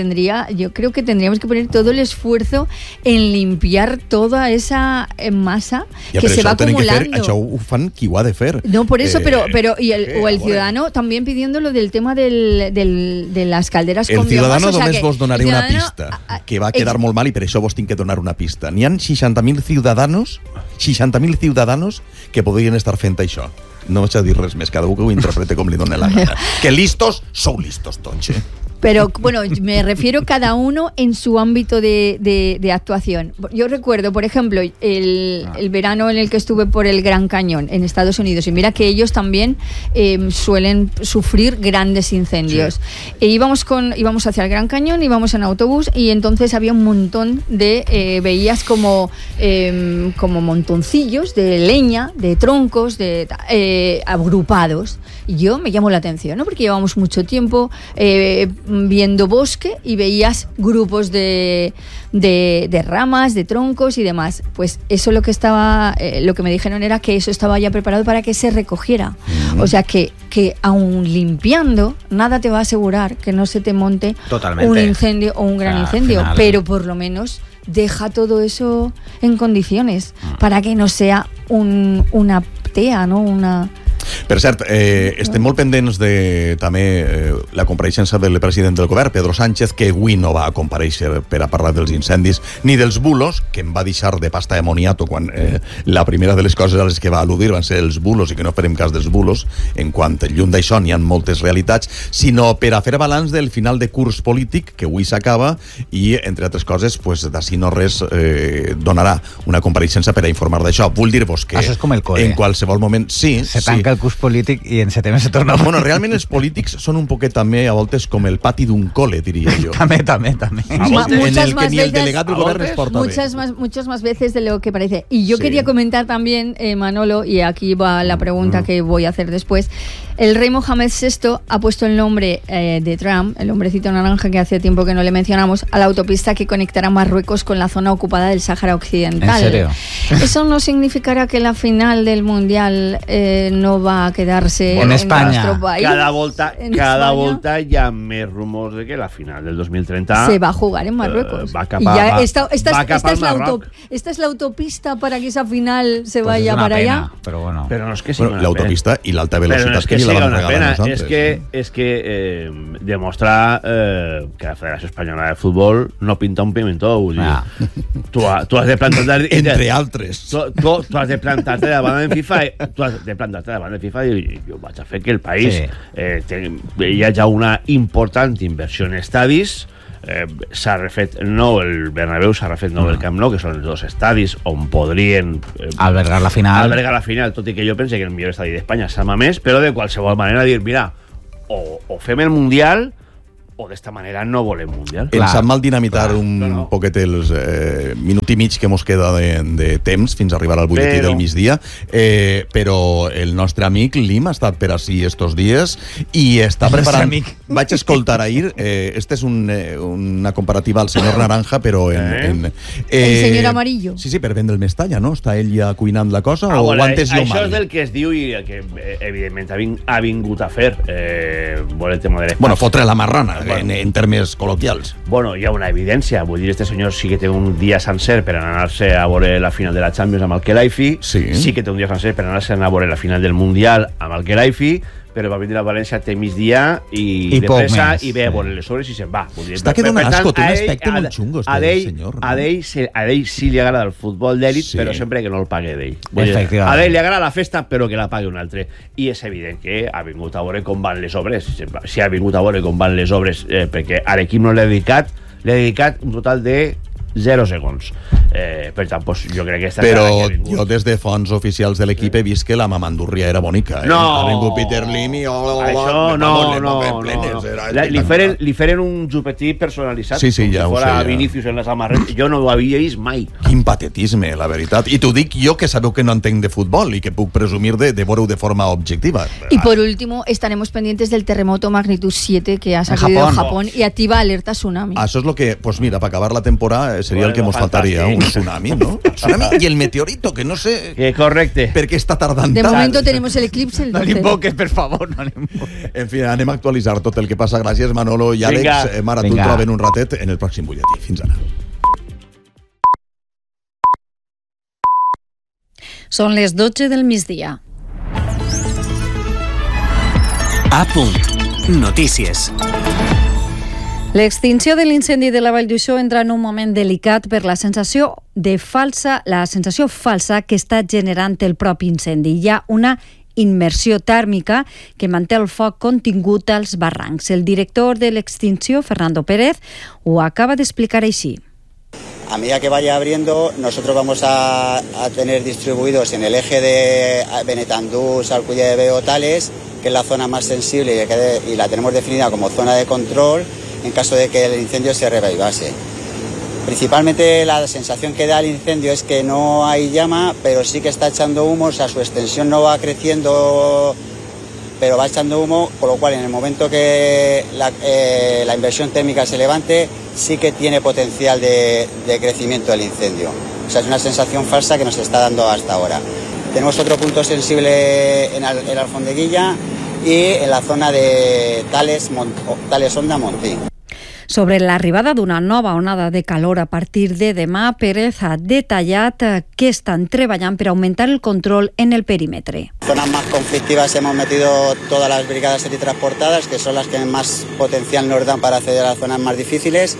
creo que tendríamos que poner todo el esfuerzo en limpiar toda esa masa que se va acumulando. Això ho fan qui ho ha de fer. No, por eso, pero el ciudadano también pidiendo lo del tema de las calderas con biomasa. El ciudadano només vos donaré una pista, que va quedar molt mal i per això vos tinc que donar una pista. N'hi ha 60.000 ciudadanos que podrien estar fent això. No vaig a dir res més, cada un que ho interprete com li doni la gana. Que listos, sou listos tots, Pero bueno, me refiero cada uno en su ámbito de actuación. Yo recuerdo, por ejemplo, el verano en el que estuve por el Gran Cañón en Estados Unidos, y mira que ellos también suelen sufrir grandes incendios. Sí. Íbamos hacia el Gran Cañón, íbamos en autobús, y entonces había un montón de veías como montoncillos de leña, de troncos, agrupados. Y yo me llamó la atención, ¿no? Porque llevamos mucho tiempo viendo bosque y veías grupos de ramas, de troncos y demás. Pues eso lo que me dijeron era que eso estaba ya preparado para que se recogiera. O sea que aun limpiando, nada te va a asegurar que no se te monte un incendio o un gran incendio, pero por lo menos deja todo eso en condiciones para que no sea una tea, ¿no? Per cert, estem molt pendents de també la compareixença del president del govern, Pedro Sánchez, que avui no va comparèixer per a parlar dels incendis ni dels bulos, que em va deixar de pasta de moniato quan la primera de les coses a les que va al·ludir van ser els bulos i que no farem cas dels bulos, en quant lluny d'això n'hi ha moltes realitats, sinó per a fer balanç del final de curs polític que avui s'acaba i, entre altres coses, pues, d'ací no res donarà una compareixença per a informar d'això. Vull dir-vos que això és com el COE. En qualsevol moment... Sí, se tanca el curs polític i en setembre se torna... Bueno, realment els polítics són un poquet també a voltes com el pati d'un cole, diria jo. també. En el que ni el delegat del govern es porta muchas más veces de lo que parece. Y yo quería comentar también, Manolo, y aquí va la pregunta que voy a hacer después. El rey Mohamed VI ha puesto el nombre de Trump, el hombrecito naranja que hace tiempo que no le mencionamos, a la autopista que conectará Marruecos con la zona ocupada del Sáhara Occidental. ¿En serio? ¿Eso no significará que la final del Mundial no va a quedarse en España. nuestro país. Cada volta hi ha més rumors de que la final del 2030 se va a jugar en Marruecos. Esta es la autopista para que esa final se vaya para allá. Pero bueno. Però no és que la autopista i l'alta velocitat que la van regalar a nosaltres. És que demostrar que la Federació Espanyola de Futbol no pinta un pimentó, vull dir. Tu has de plantar... Entre altres. Tu has de plantar-te davant del FIFA i jo vaig a fer que el país hi hagi una important inversió en estadis. S'ha refet nou el Bernabéu, s'ha refet nou el Camp Nou, que són els dos estadis on podrien albergar la final, tot i que jo pense que el millor estadi d'Espanya és Samamés, però de qualsevol manera dir, mira, o fem el Mundial o d'esta manera no volem Mundial. Ens sap mal dinamitar un poquet els minut i mig que mos queda de temps fins a arribar al butlletí del migdia, però el nostre amic Lim ha estat per ací estos dies i està preparant... Vaig escoltar ahir, esta és una comparativa al senyor Naranja, però en... El senyor Amarillo. Sí, per vendre el Mestalla, no? Està ell ja cuinant la cosa o ho ha entès jo mal? Això és del que es diu i que evidentment ha vingut a fer el tema de l'espai. Bueno, fotre la marrana, en termes col·loquials. Bueno, hi ha una evidència. Vull dir, este senyor sí que té un dia sencer per anar-se a veure la final de la Champions amb el Khelaifi. Sí que té un dia sencer per anar-se a veure la final del Mundial amb el Khelaifi, però va vindre a València té migdia i de pressa i ve a veure les obres i se'n va. Està quedant asco, té un aspecte molt xungo este senyor. A ell sí li agrada el futbol d'èlit, però sempre que no el pague d'ell. A ell li agrada la festa, però que la pague un altre. I és evident que ha vingut a veure com van les obres. Si ha vingut a veure com van les obres, perquè a l'equip no l'ha dedicat un total de 0 segons. Per tant, jo crec que però jo des de fonts oficials de l'equip he vist que la mamandurria era bonica. No, ha vingut Peter Lim i això no. Li feren un xupetit personalitzat ja com si fora Vinícius en la samarreta. Jo no ho havia vist mai. Quin patetisme, la veritat. I t'ho dic jo, que sabeu que no entenc de futbol i que puc presumir de veure-ho de forma objectiva. Y por último, estaremos pendientes del terremoto magnitud 7 que ha sacudido Japón y activa alerta tsunami. Això és lo que, pues mira, para acabar la temporada seria el que nos faltaria, un tsunami, ¿no? Tsunami y el meteorito, que no sé... Que correcte. Per què està tardant de tant. momento tenemos el eclipse el 12. No l'invoques, per favor, no l'invoques. En fi, anem a actualitzar tot el que passa. Gràcies, Manolo i Àlex. Mara, tu troben un ratet en el pròxim butlletí. Fins ara. Són les 12 del migdia. A punt. Notícies. L'extinció de l'incendi de la Vall d'Uixó entra en un moment delicat per la sensació falsa que està generant el propi incendi. Hi ha una immersió tèrmica que manté el foc contingut als barrancs. El director de l'extinció, Fernando Pérez, ho acaba d'explicar així. A medida que vaya abriendo, nosotros vamos a tener distribuidos en el eje de Benetandú, Salculla de Veo, Tales, que es la zona más sensible y la tenemos definida como zona de control en caso de que el incendio se revivase. Principalmente la sensación que da el incendio es que no hay llama, pero sí que está echando humo, o sea, su extensión no va creciendo, pero va echando humo, con lo cual en el momento que la inversión térmica se levante, sí que tiene potencial de crecimiento del incendio. O sea, es una sensación falsa que nos está dando hasta ahora. Tenemos otro punto sensible en Alfondeguilla y en la zona de Tales Honda Montín. Sobre l'arribada d'una nova onada de calor a partir de demà, Pérez ha detallat que estan treballant per augmentar el control en el perímetre. Zonas más conflictivas hemos metido todas las brigadas teletransportadas, que son las que más potencial nos dan para acceder a las zonas más difíciles,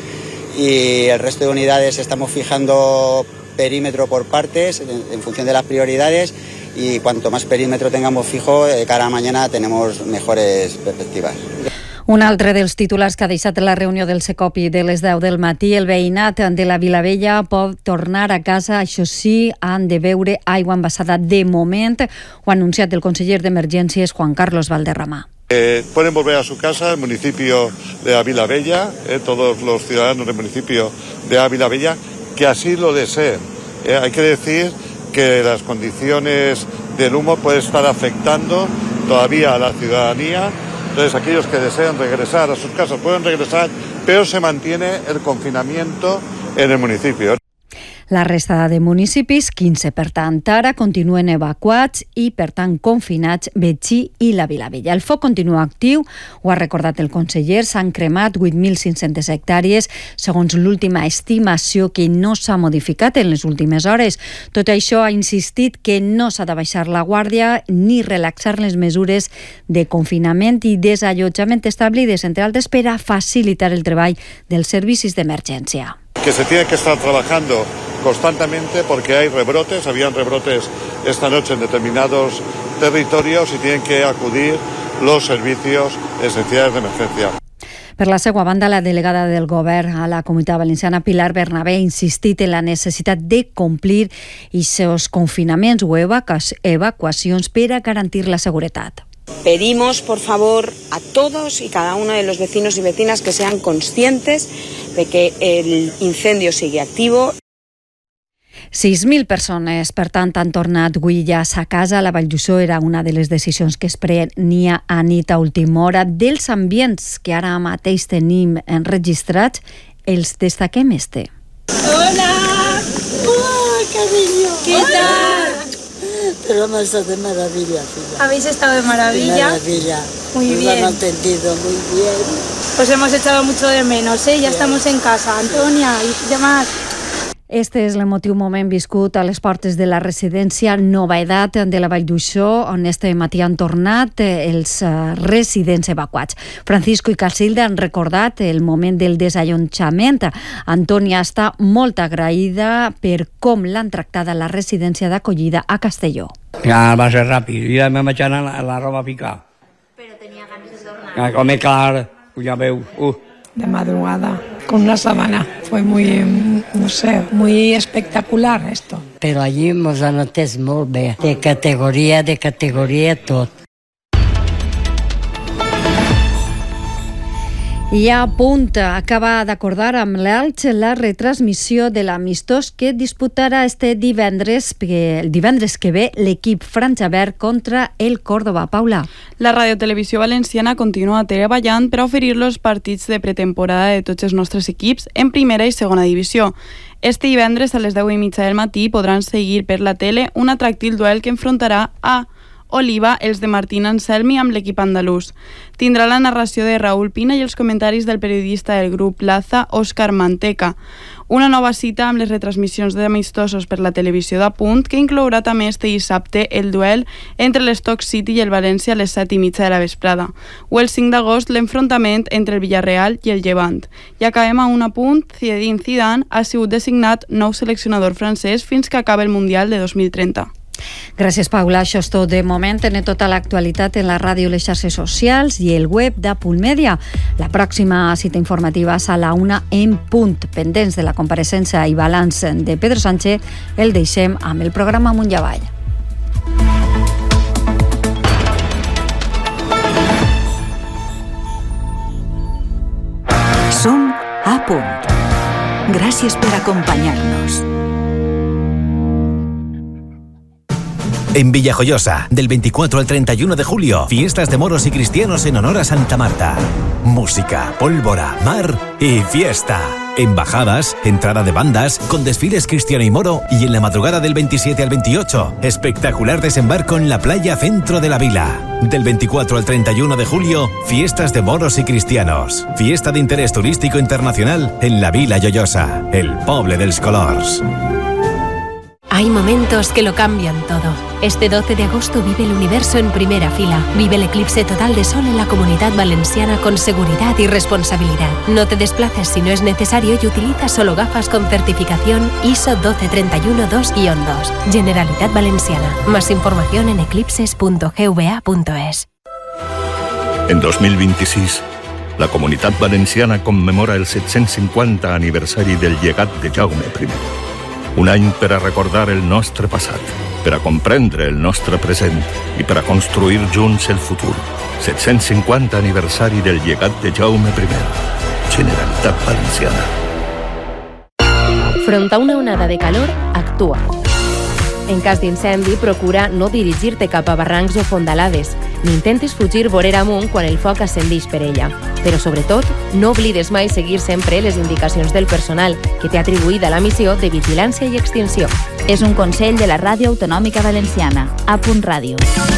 y el resto de unidades estamos fijando perímetro por partes en función de las prioridades, y cuanto más perímetro tengamos fijo, de cara a mañana tenemos mejores perspectivas. Un altre dels titulars que ha deixat la reunió del Secopi de les 10 del matí, el veïnat de la Vilavella pot tornar a casa, això sí, han de beure aigua envasada de moment, ho ha anunciat el conseller d'Emergències, Juan Carlos Valderrama. Pueden volver a su casa, el municipio de Vilavella, todos los ciudadanos del municipio de Vilavella, que así lo deseen. Hay que decir que las condiciones del humo pueden estar afectando todavía a la ciudadanía. Entonces, aquellos que desean regresar a sus casas pueden regresar, pero se mantiene el confinamiento en el municipio. La resta de municipis, 15 per tant, ara continuen evacuats i, per tant, confinats Betxí i la Vilavella. El foc continua actiu, ho ha recordat el conseller, s'han cremat 8.500 hectàrees, segons l'última estimació que no s'ha modificat en les últimes hores. Tot això ha insistit que no s'ha de baixar la guàrdia ni relaxar les mesures de confinament i desallotjament establides, entre altres, per a facilitar el treball dels servicis d'emergència. Que se tiene que estar trabajando constantemente porque hay rebrotes, habían rebrotes esta noche en determinados territorios y tienen que acudir los servicios esenciales de emergencia. Per la seva banda, la delegada del govern a la Comunitat Valenciana, Pilar Bernabé, ha insistit en la necessitat de complir aquests confinaments o evacuacions per a garantir la seguretat. Pedimos, por favor, a todos y cada uno de los vecinos y vecinas que sean conscientes de que el incendio sigue activo. 6.000 persones, per tant, han tornat avui ja a casa. La Vall d'Uixó era una de les decisions que es prenia a nit a última hora. Dels ambients que ara mateix tenim enregistrats, els destaquem este. Hola! ¡Oh, cariño! ¿Qué tal? Pero hemos estado de maravilla, fila. ¿Habéis estado de maravilla? De maravilla. Muy bien. Nos han atendido muy bien. Pues hemos echado mucho de menos, ¿eh? Ya estamos en casa. Antonia y demás. Este és l'emotiu moment viscut a les portes de la residència Nova Edat de la Vall d'Uixó, on este matí han tornat els residents evacuats. Francisco i Casilda han recordat el moment del desallotjament. Antònia està molt agraïda per com l'han tractat a la residència d'acollida a Castelló. Ja va ser ràpid, ja me vaig anar a la roba a picar. Però tenia ganes de tornar. Com clar, ja veus. De madrugada, con una sábana. Fue muy, no sé, muy espectacular esto. Pero allí nos han atès molt bé, de categoria tot. I a punt acaba d'acordar amb l'Elx la retransmissió de l'amistós que disputarà el divendres que ve l'equip franjaverd contra el Córdoba. Paula. La Radiotelevisió Valenciana continua treballant per oferir los partits de pretemporada de tots els nostres equips en primera i segona divisió. Este divendres a les 10:30 del matí podran seguir per la tele un atractiu duel que enfrontarà a Oliva, els de Martín Anselmi amb l'equip andalús. Tindrà la narració de Raúl Pina i els comentaris del periodista del grup Plaza, Òscar Manteca. Una nova cita amb les retransmissions d'amistosos per la televisió d'Apunt, que inclourà també este dissabte el duel entre l'Stoke City i el València a les 7:30 de la vesprada. O el 5 d'agost l'enfrontament entre el Villarreal i el Llevant. I acabem a un apunt, Zinedine Zidane ha sigut designat nou seleccionador francès fins que acabi el Mundial de 2030. Gràcies, Paula. Això és tot de moment. Tenen tota l'actualitat en la ràdio, les xarxes socials i el web d'Apunt Mèdia. La pròxima cita informativa és a la 1 en punt. Pendents de la compareixença i balanç de Pedro Sánchez, el deixem amb el programa Amunt i Avall. Som a punt. Gràcies per acompanyar-nos. En Villajoyosa, del 24 al 31 de julio, fiestas de moros y cristianos en honor a Santa Marta. Música, pólvora, mar y fiesta. Embajadas, entrada de bandas, con desfiles cristiano y moro, y en la madrugada del 27 al 28, espectacular desembarco en la playa centro de la vila. Del 24 al 31 de julio, fiestas de moros y cristianos. Fiesta de interés turístico internacional en la Vila Lloyosa, el poble dels colors. Hay momentos que lo cambian todo. Este 12 de agosto vive el universo en primera fila. Vive el eclipse total de sol en la Comunitat Valenciana con seguridad y responsabilidad. No te desplaces si no es necesario y utiliza solo gafas con certificación ISO 12312-2. Generalitat Valenciana. Más información en eclipses.gva.es. En 2026, la Comunitat Valenciana conmemora el 750 aniversari del llegat de Jaume I. Un any per a recordar el nostre passat, per a comprendre el nostre present i per a construir junts el futur. 750 aniversari del llegat de Jaume I. Generalitat Valenciana. Front a una onada de calor, actua. En cas d'incendi, procura no dirigir-te cap a barrancs o fondalades. ni intentis fugir vorera amunt quan el foc ascendix per ella. Però sobretot, no oblides mai seguir sempre les indicacions del personal que té atribuïda la missió de vigilància i extinció. És un consell de la Ràdio Autonòmica Valenciana. A.Ràdio.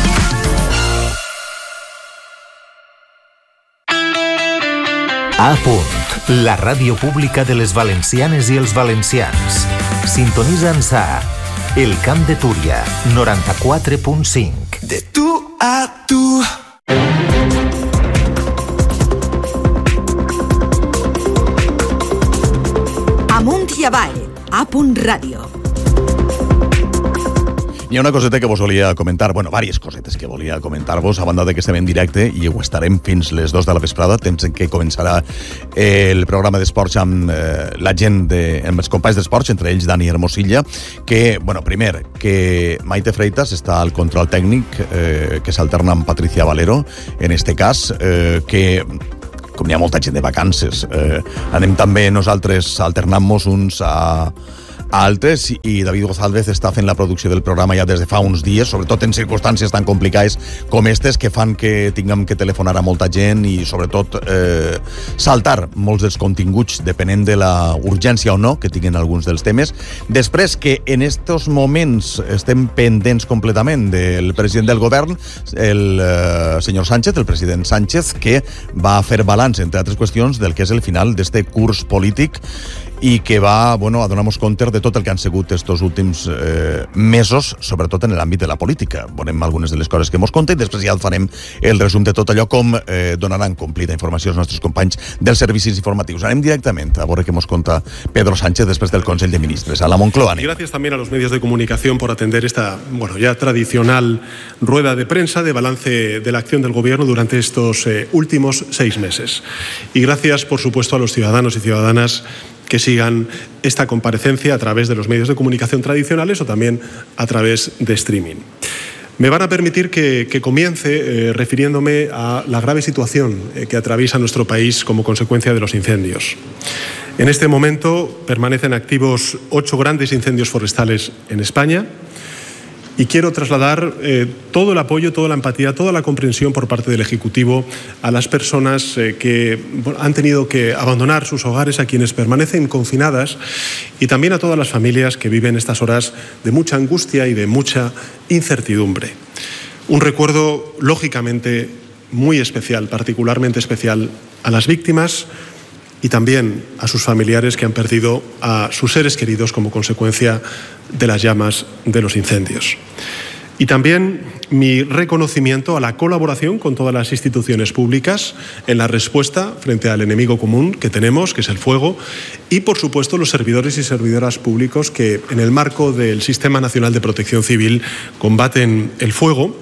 A Punt, la ràdio pública de les valencianes i els valencians. Sintonitza'ns a El Camp de Túria, 94.5. De tu a tu. Amunt i avall, A.Ràdio. Hi ha una coseta que vos volia comentar, bueno, diverses cosetes que volia comentar-vos, a banda de que estem en directe i ho estarem fins les 2 de la vesprada, temps en què començarà el programa d'esports amb la gent, amb els companys d'esports, entre ells Dani Hermosilla, que, bueno, primer, que Maite Freitas està al control tècnic, que s'alterna amb Patricia Valero, en este cas, que com hi ha molta gent de vacances, anem també nosaltres alternant-nos uns a altres, i David González està fent la producció del programa ja des de fa uns dies, sobretot en circumstàncies tan complicades com aquestes, que fan que tinguem que telefonar a molta gent i sobretot saltar molts dels continguts depenent de la urgència o no que tinguin alguns dels temes. Després, que en estos moments estem pendents completament del president del govern, el senyor Sánchez, el president Sánchez, que va fer balanç, entre altres qüestions, del que és el final d'este curs polític i que va, bueno, a donar-nos compte de tot el que han sigut estos últims mesos, sobretot en l'àmbit de la política. Veurem algunes de les coses que mos conta i després ja farem el resum de tot allò, com donaran complida informació als nostres companys dels servicis informatius. Anem directament a veure què mos conta Pedro Sánchez després del Consell de Ministres. A la Moncloa. Y gracias también a los medios de comunicación por atender esta, bueno, ya tradicional rueda de prensa de balance de la acción del Gobierno durante estos últimos 6 meses. Y gracias, por supuesto, a los ciudadanos y ciudadanas que sigan esta comparecencia a través de los medios de comunicación tradicionales o también a través de streaming. Me van a permitir que comience refiriéndome a la grave situación que atraviesa nuestro país como consecuencia de los incendios. En este momento permanecen activos 8 grandes incendios forestales en España, y quiero trasladar todo el apoyo, toda la empatía, toda la comprensión por parte del Ejecutivo a las personas que han tenido que abandonar sus hogares, a quienes permanecen confinadas, y también a todas las familias que viven estas horas de mucha angustia y de mucha incertidumbre. Un recuerdo, lógicamente, muy especial, particularmente especial, a las víctimas y también a sus familiares que han perdido a sus seres queridos como consecuencia de las llamas de los incendios. Y también mi reconocimiento a la colaboración con todas las instituciones públicas en la respuesta frente al enemigo común que tenemos, que es el fuego, y por supuesto los servidores y servidoras públicos que en el marco del Sistema Nacional de Protección Civil combaten el fuego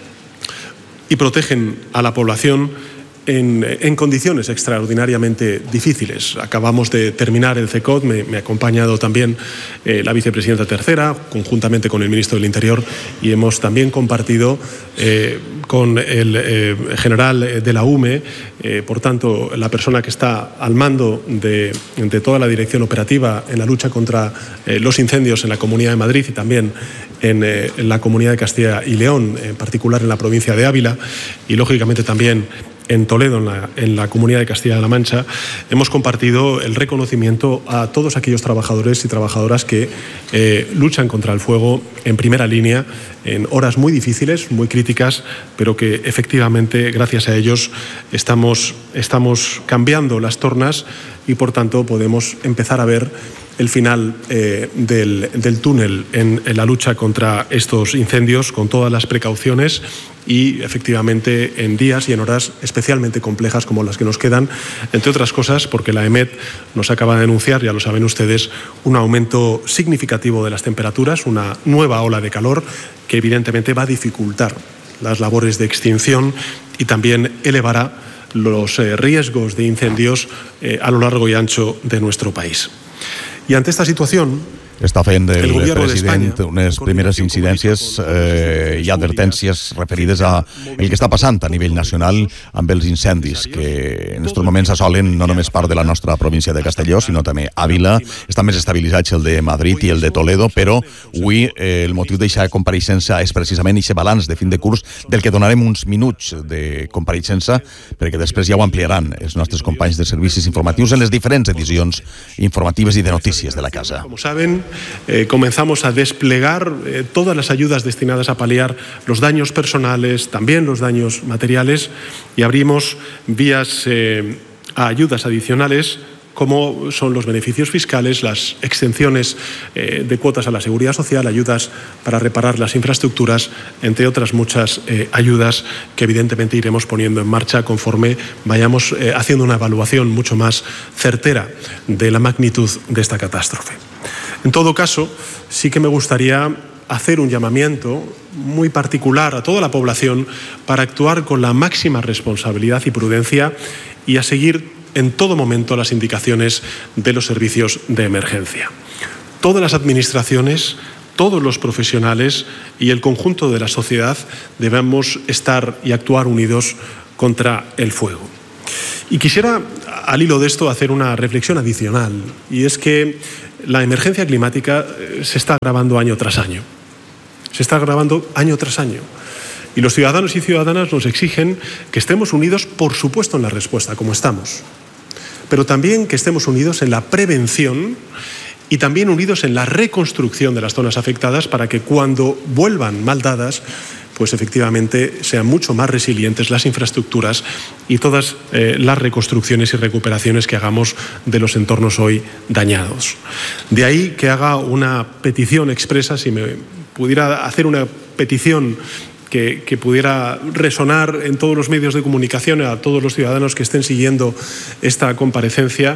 y protegen a la población en condiciones extraordinariamente difíciles. Acabamos de terminar el CECOT, me ha acompañado también la vicepresidenta tercera, conjuntamente con el ministro del Interior, y hemos también compartido con el general de la UME, por tanto, la persona que está al mando de toda la dirección operativa en la lucha contra los incendios en la Comunidad de Madrid y también en la Comunidad de Castilla y León, en particular en la provincia de Ávila, y lógicamente también en Toledo, en la Comunidad de Castilla-La Mancha. Hemos compartido el reconocimiento a todos aquellos trabajadores y trabajadoras que luchan contra el fuego en primera línea, en horas muy difíciles, muy críticas, pero que efectivamente, gracias a ellos, estamos cambiando las tornas y, por tanto, podemos empezar a ver el final del túnel en la lucha contra estos incendios, con todas las precauciones y, efectivamente, en días y en horas especialmente complejas como las que nos quedan, entre otras cosas porque la EMET nos acaba de denunciar, ya lo saben ustedes, un aumento significativo de las temperaturas, una nueva ola de calor que evidentemente va a dificultar las labores de extinción y también elevará los riesgos de incendios a lo largo y ancho de nuestro país. Y ante esta situación, Està fent el president unes primeres incidències i advertències referides a el que està passant a nivell nacional amb els incendis que en aquests moments assolen no només part de la nostra província de Castelló, sinó també Àvila. Estan més estabilitzats el de Madrid i el de Toledo, però avui el motiu d'eixa compareixença és precisament aquest balanç de fin de curs del que donarem uns minuts de compareixença, perquè després ja ho ampliaran els nostres companys de servicis informatius en les diferents edicions informatives i de notícies de la casa. Como saben, comenzamos a desplegar todas las ayudas destinadas a paliar los daños personales, también los daños materiales, y abrimos vías a ayudas adicionales como son los beneficios fiscales, las exenciones de cuotas a la seguridad social, ayudas para reparar las infraestructuras, entre otras muchas ayudas que evidentemente iremos poniendo en marcha conforme vayamos haciendo una evaluación mucho más certera de la magnitud de esta catástrofe. En todo caso, sí que me gustaría hacer un llamamiento muy particular a toda la población para actuar con la máxima responsabilidad y prudencia y a seguir en todo momento las indicaciones de los servicios de emergencia. Todas las administraciones, todos los profesionales y el conjunto de la sociedad debemos estar y actuar unidos contra el fuego. Y quisiera, al hilo de esto, hacer una reflexión adicional, y es que la emergencia climática se está agravando año tras año. Se está agravando año tras año. Y los ciudadanos y ciudadanas nos exigen que estemos unidos, por supuesto, en la respuesta, como estamos, pero también que estemos unidos en la prevención y también unidos en la reconstrucción de las zonas afectadas para que cuando vuelvan mal dadas, pues efectivamente sean mucho más resilientes las infraestructuras y todas las reconstrucciones y recuperaciones que hagamos de los entornos hoy dañados. De ahí que haga una petición expresa, si me pudiera hacer una petición que pudiera resonar en todos los medios de comunicación a todos los ciudadanos que estén siguiendo esta comparecencia,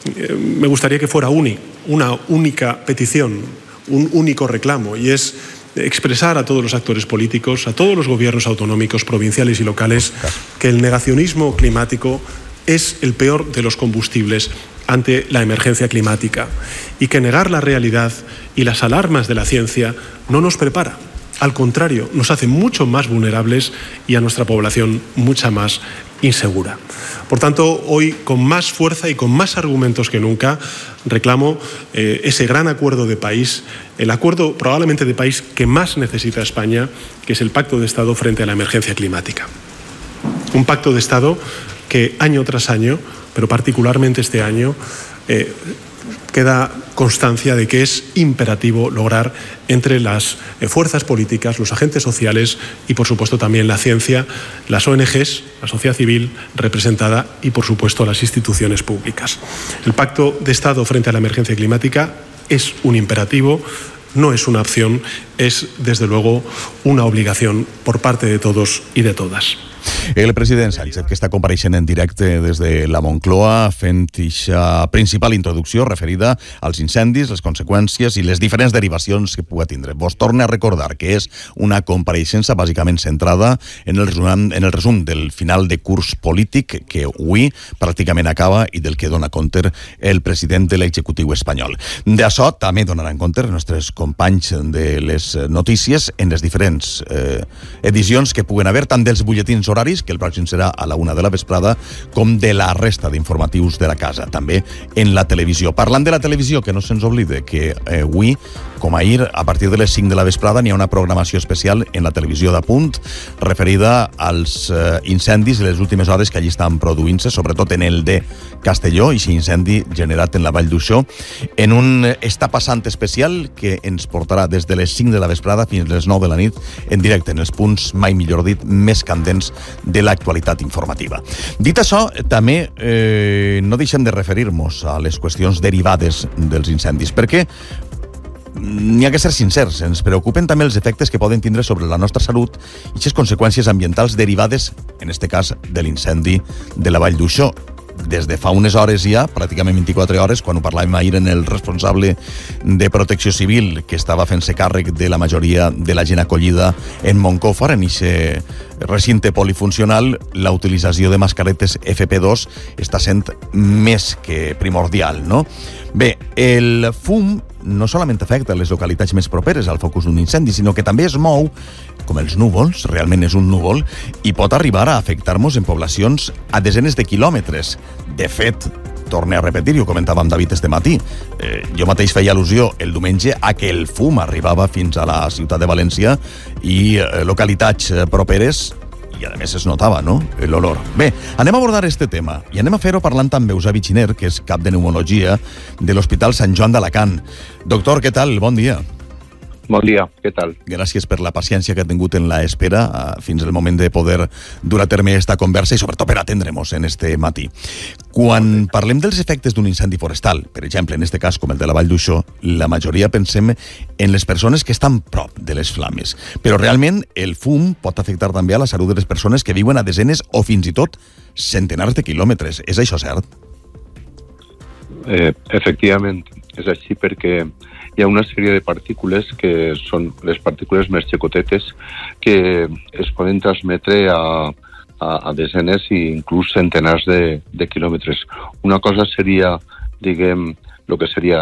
me gustaría que fuera una única petición, un único reclamo, y es expresar a todos los actores políticos, a todos los gobiernos autonómicos, provinciales y locales, que el negacionismo climático es el peor de los combustibles ante la emergencia climática y que negar la realidad y las alarmas de la ciencia no nos prepara. Al contrario, nos hace mucho más vulnerables y a nuestra población mucha más insegura. Por tanto, hoy con más fuerza y con más argumentos que nunca reclamo ese gran acuerdo de país, el acuerdo probablemente de país que más necesita España, que es el Pacto de Estado frente a la emergencia climática. Un pacto de Estado que año tras año, pero particularmente este año, queda constancia de que es imperativo lograr entre las fuerzas políticas, los agentes sociales y, por supuesto, también la ciencia, las ONGs, la sociedad civil representada y, por supuesto, las instituciones públicas. El Pacto de Estado frente a la emergencia climática es un imperativo, no es una opción, es, desde luego, una obligación por parte de todos y de todas. El president Sánchez, que està compareixent en directe des de la Moncloa, fent aquesta principal introducció referida als incendis, les conseqüències i les diferents derivacions que pugui tindre. Vos torna a recordar que és una compareixença bàsicament centrada en el resum del final de curs polític que avui pràcticament acaba i del que dona compte el president de l'executiu espanyol. D'això també donaran compte els nostres companys de les notícies en les diferents edicions que puguen haver, tant dels butlletins horaris, que el pròxim serà a la 1 de la vesprada, com de la resta d'informatius de la casa, també en la televisió. Parlant de la televisió, que no se'ns oblide que avui, com ahir, a partir de les 5 de la vesprada n'hi ha una programació especial en la televisió d'Apunt referida als incendis de les últimes hores que allí estan produint-se, sobretot en el de Castelló, i incendi generat en la Vall d'Uixó, en un Està passant especial que ens portarà des de les 5 de la vesprada fins a les 9 de la nit en directe, en els punts, mai millor dit, més candents de l'actualitat informativa. Dit això, també no deixem de referir-nos a les qüestions derivades dels incendis, perquè n'hi ha que ser sincers, ens preocupen també els efectes que poden tindre sobre la nostra salut i les conseqüències ambientals derivades, en este cas, de l'incendi de la Vall d'Uixó. Des de fa unes hores ja, pràcticament 24 hores, quan ho parlàvem ahir en el responsable de Protecció Civil, que estava fent-se càrrec de la majoria de la gent acollida en Moncofa, en aquest recinte polifuncional, la utilització de mascaretes FP2 està sent més que primordial, no? Bé, el fum no solament afecta les localitats més properes al focus d'un incendi, sinó que també es mou, com els núvols, realment és un núvol, i pot arribar a afectar-nos en poblacions a desenes de quilòmetres. De fet, torne a repetir, i ho comentava amb David este matí, jo mateix feia al·lusió el diumenge a que el fum arribava fins a la ciutat de València i localitats properes, i a més es notava, no?, l'olor. Bé, anem a abordar este tema, i anem a fer-ho parlant amb Eusebi Giner, que és cap de pneumologia de l'Hospital Sant Joan d'Alacant. Doctor, què tal? Bon dia. Bon dia, què tal? Gràcies per la paciència que ha tingut en la espera fins al moment de poder dur a terme esta conversa i sobretot per atendre-nos en este matí. Quan parlem dels efectes d'un incendi forestal, per exemple, en este cas com el de la Vall d'Uixó, la majoria pensem en les persones que estan prop de les flames. Però realment el fum pot afectar també a la salut de les persones que viuen a desenes o fins i tot centenars de quilòmetres. És això cert? Efectivament, és així perquè hi ha una sèrie de partícules que són les partícules més xicotetes que es poden transmetre a desenes i inclús centenars de quilòmetres. Una cosa seria, diguem, el que seria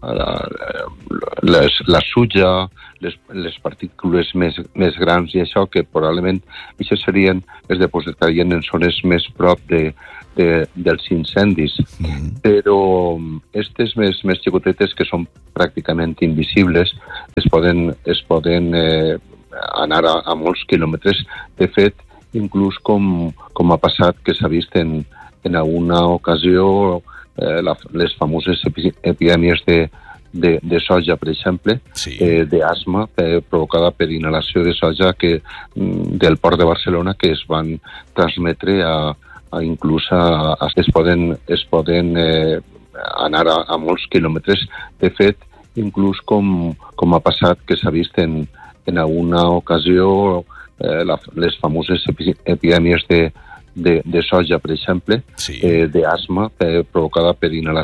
la suja, les partícules més grans i això, que probablement això serien, es depositarien en zones més prop dels incendis. Però aquestes més xicotetes, que són pràcticament invisibles, es poden anar a molts quilòmetres. De fet, inclús com ha passat, que s'ha vist en alguna ocasió les famoses epidèmies de soja, per exemple, d'asma provocada per inhalació de soja del port de Barcelona, que es van transmetre inclús es poden anar a molts quilòmetres. De fet, inclús com ha passat, que s'ha vist en alguna ocasió les famoses epidèmies de soja, per exemple, d'asma provocada per inhalació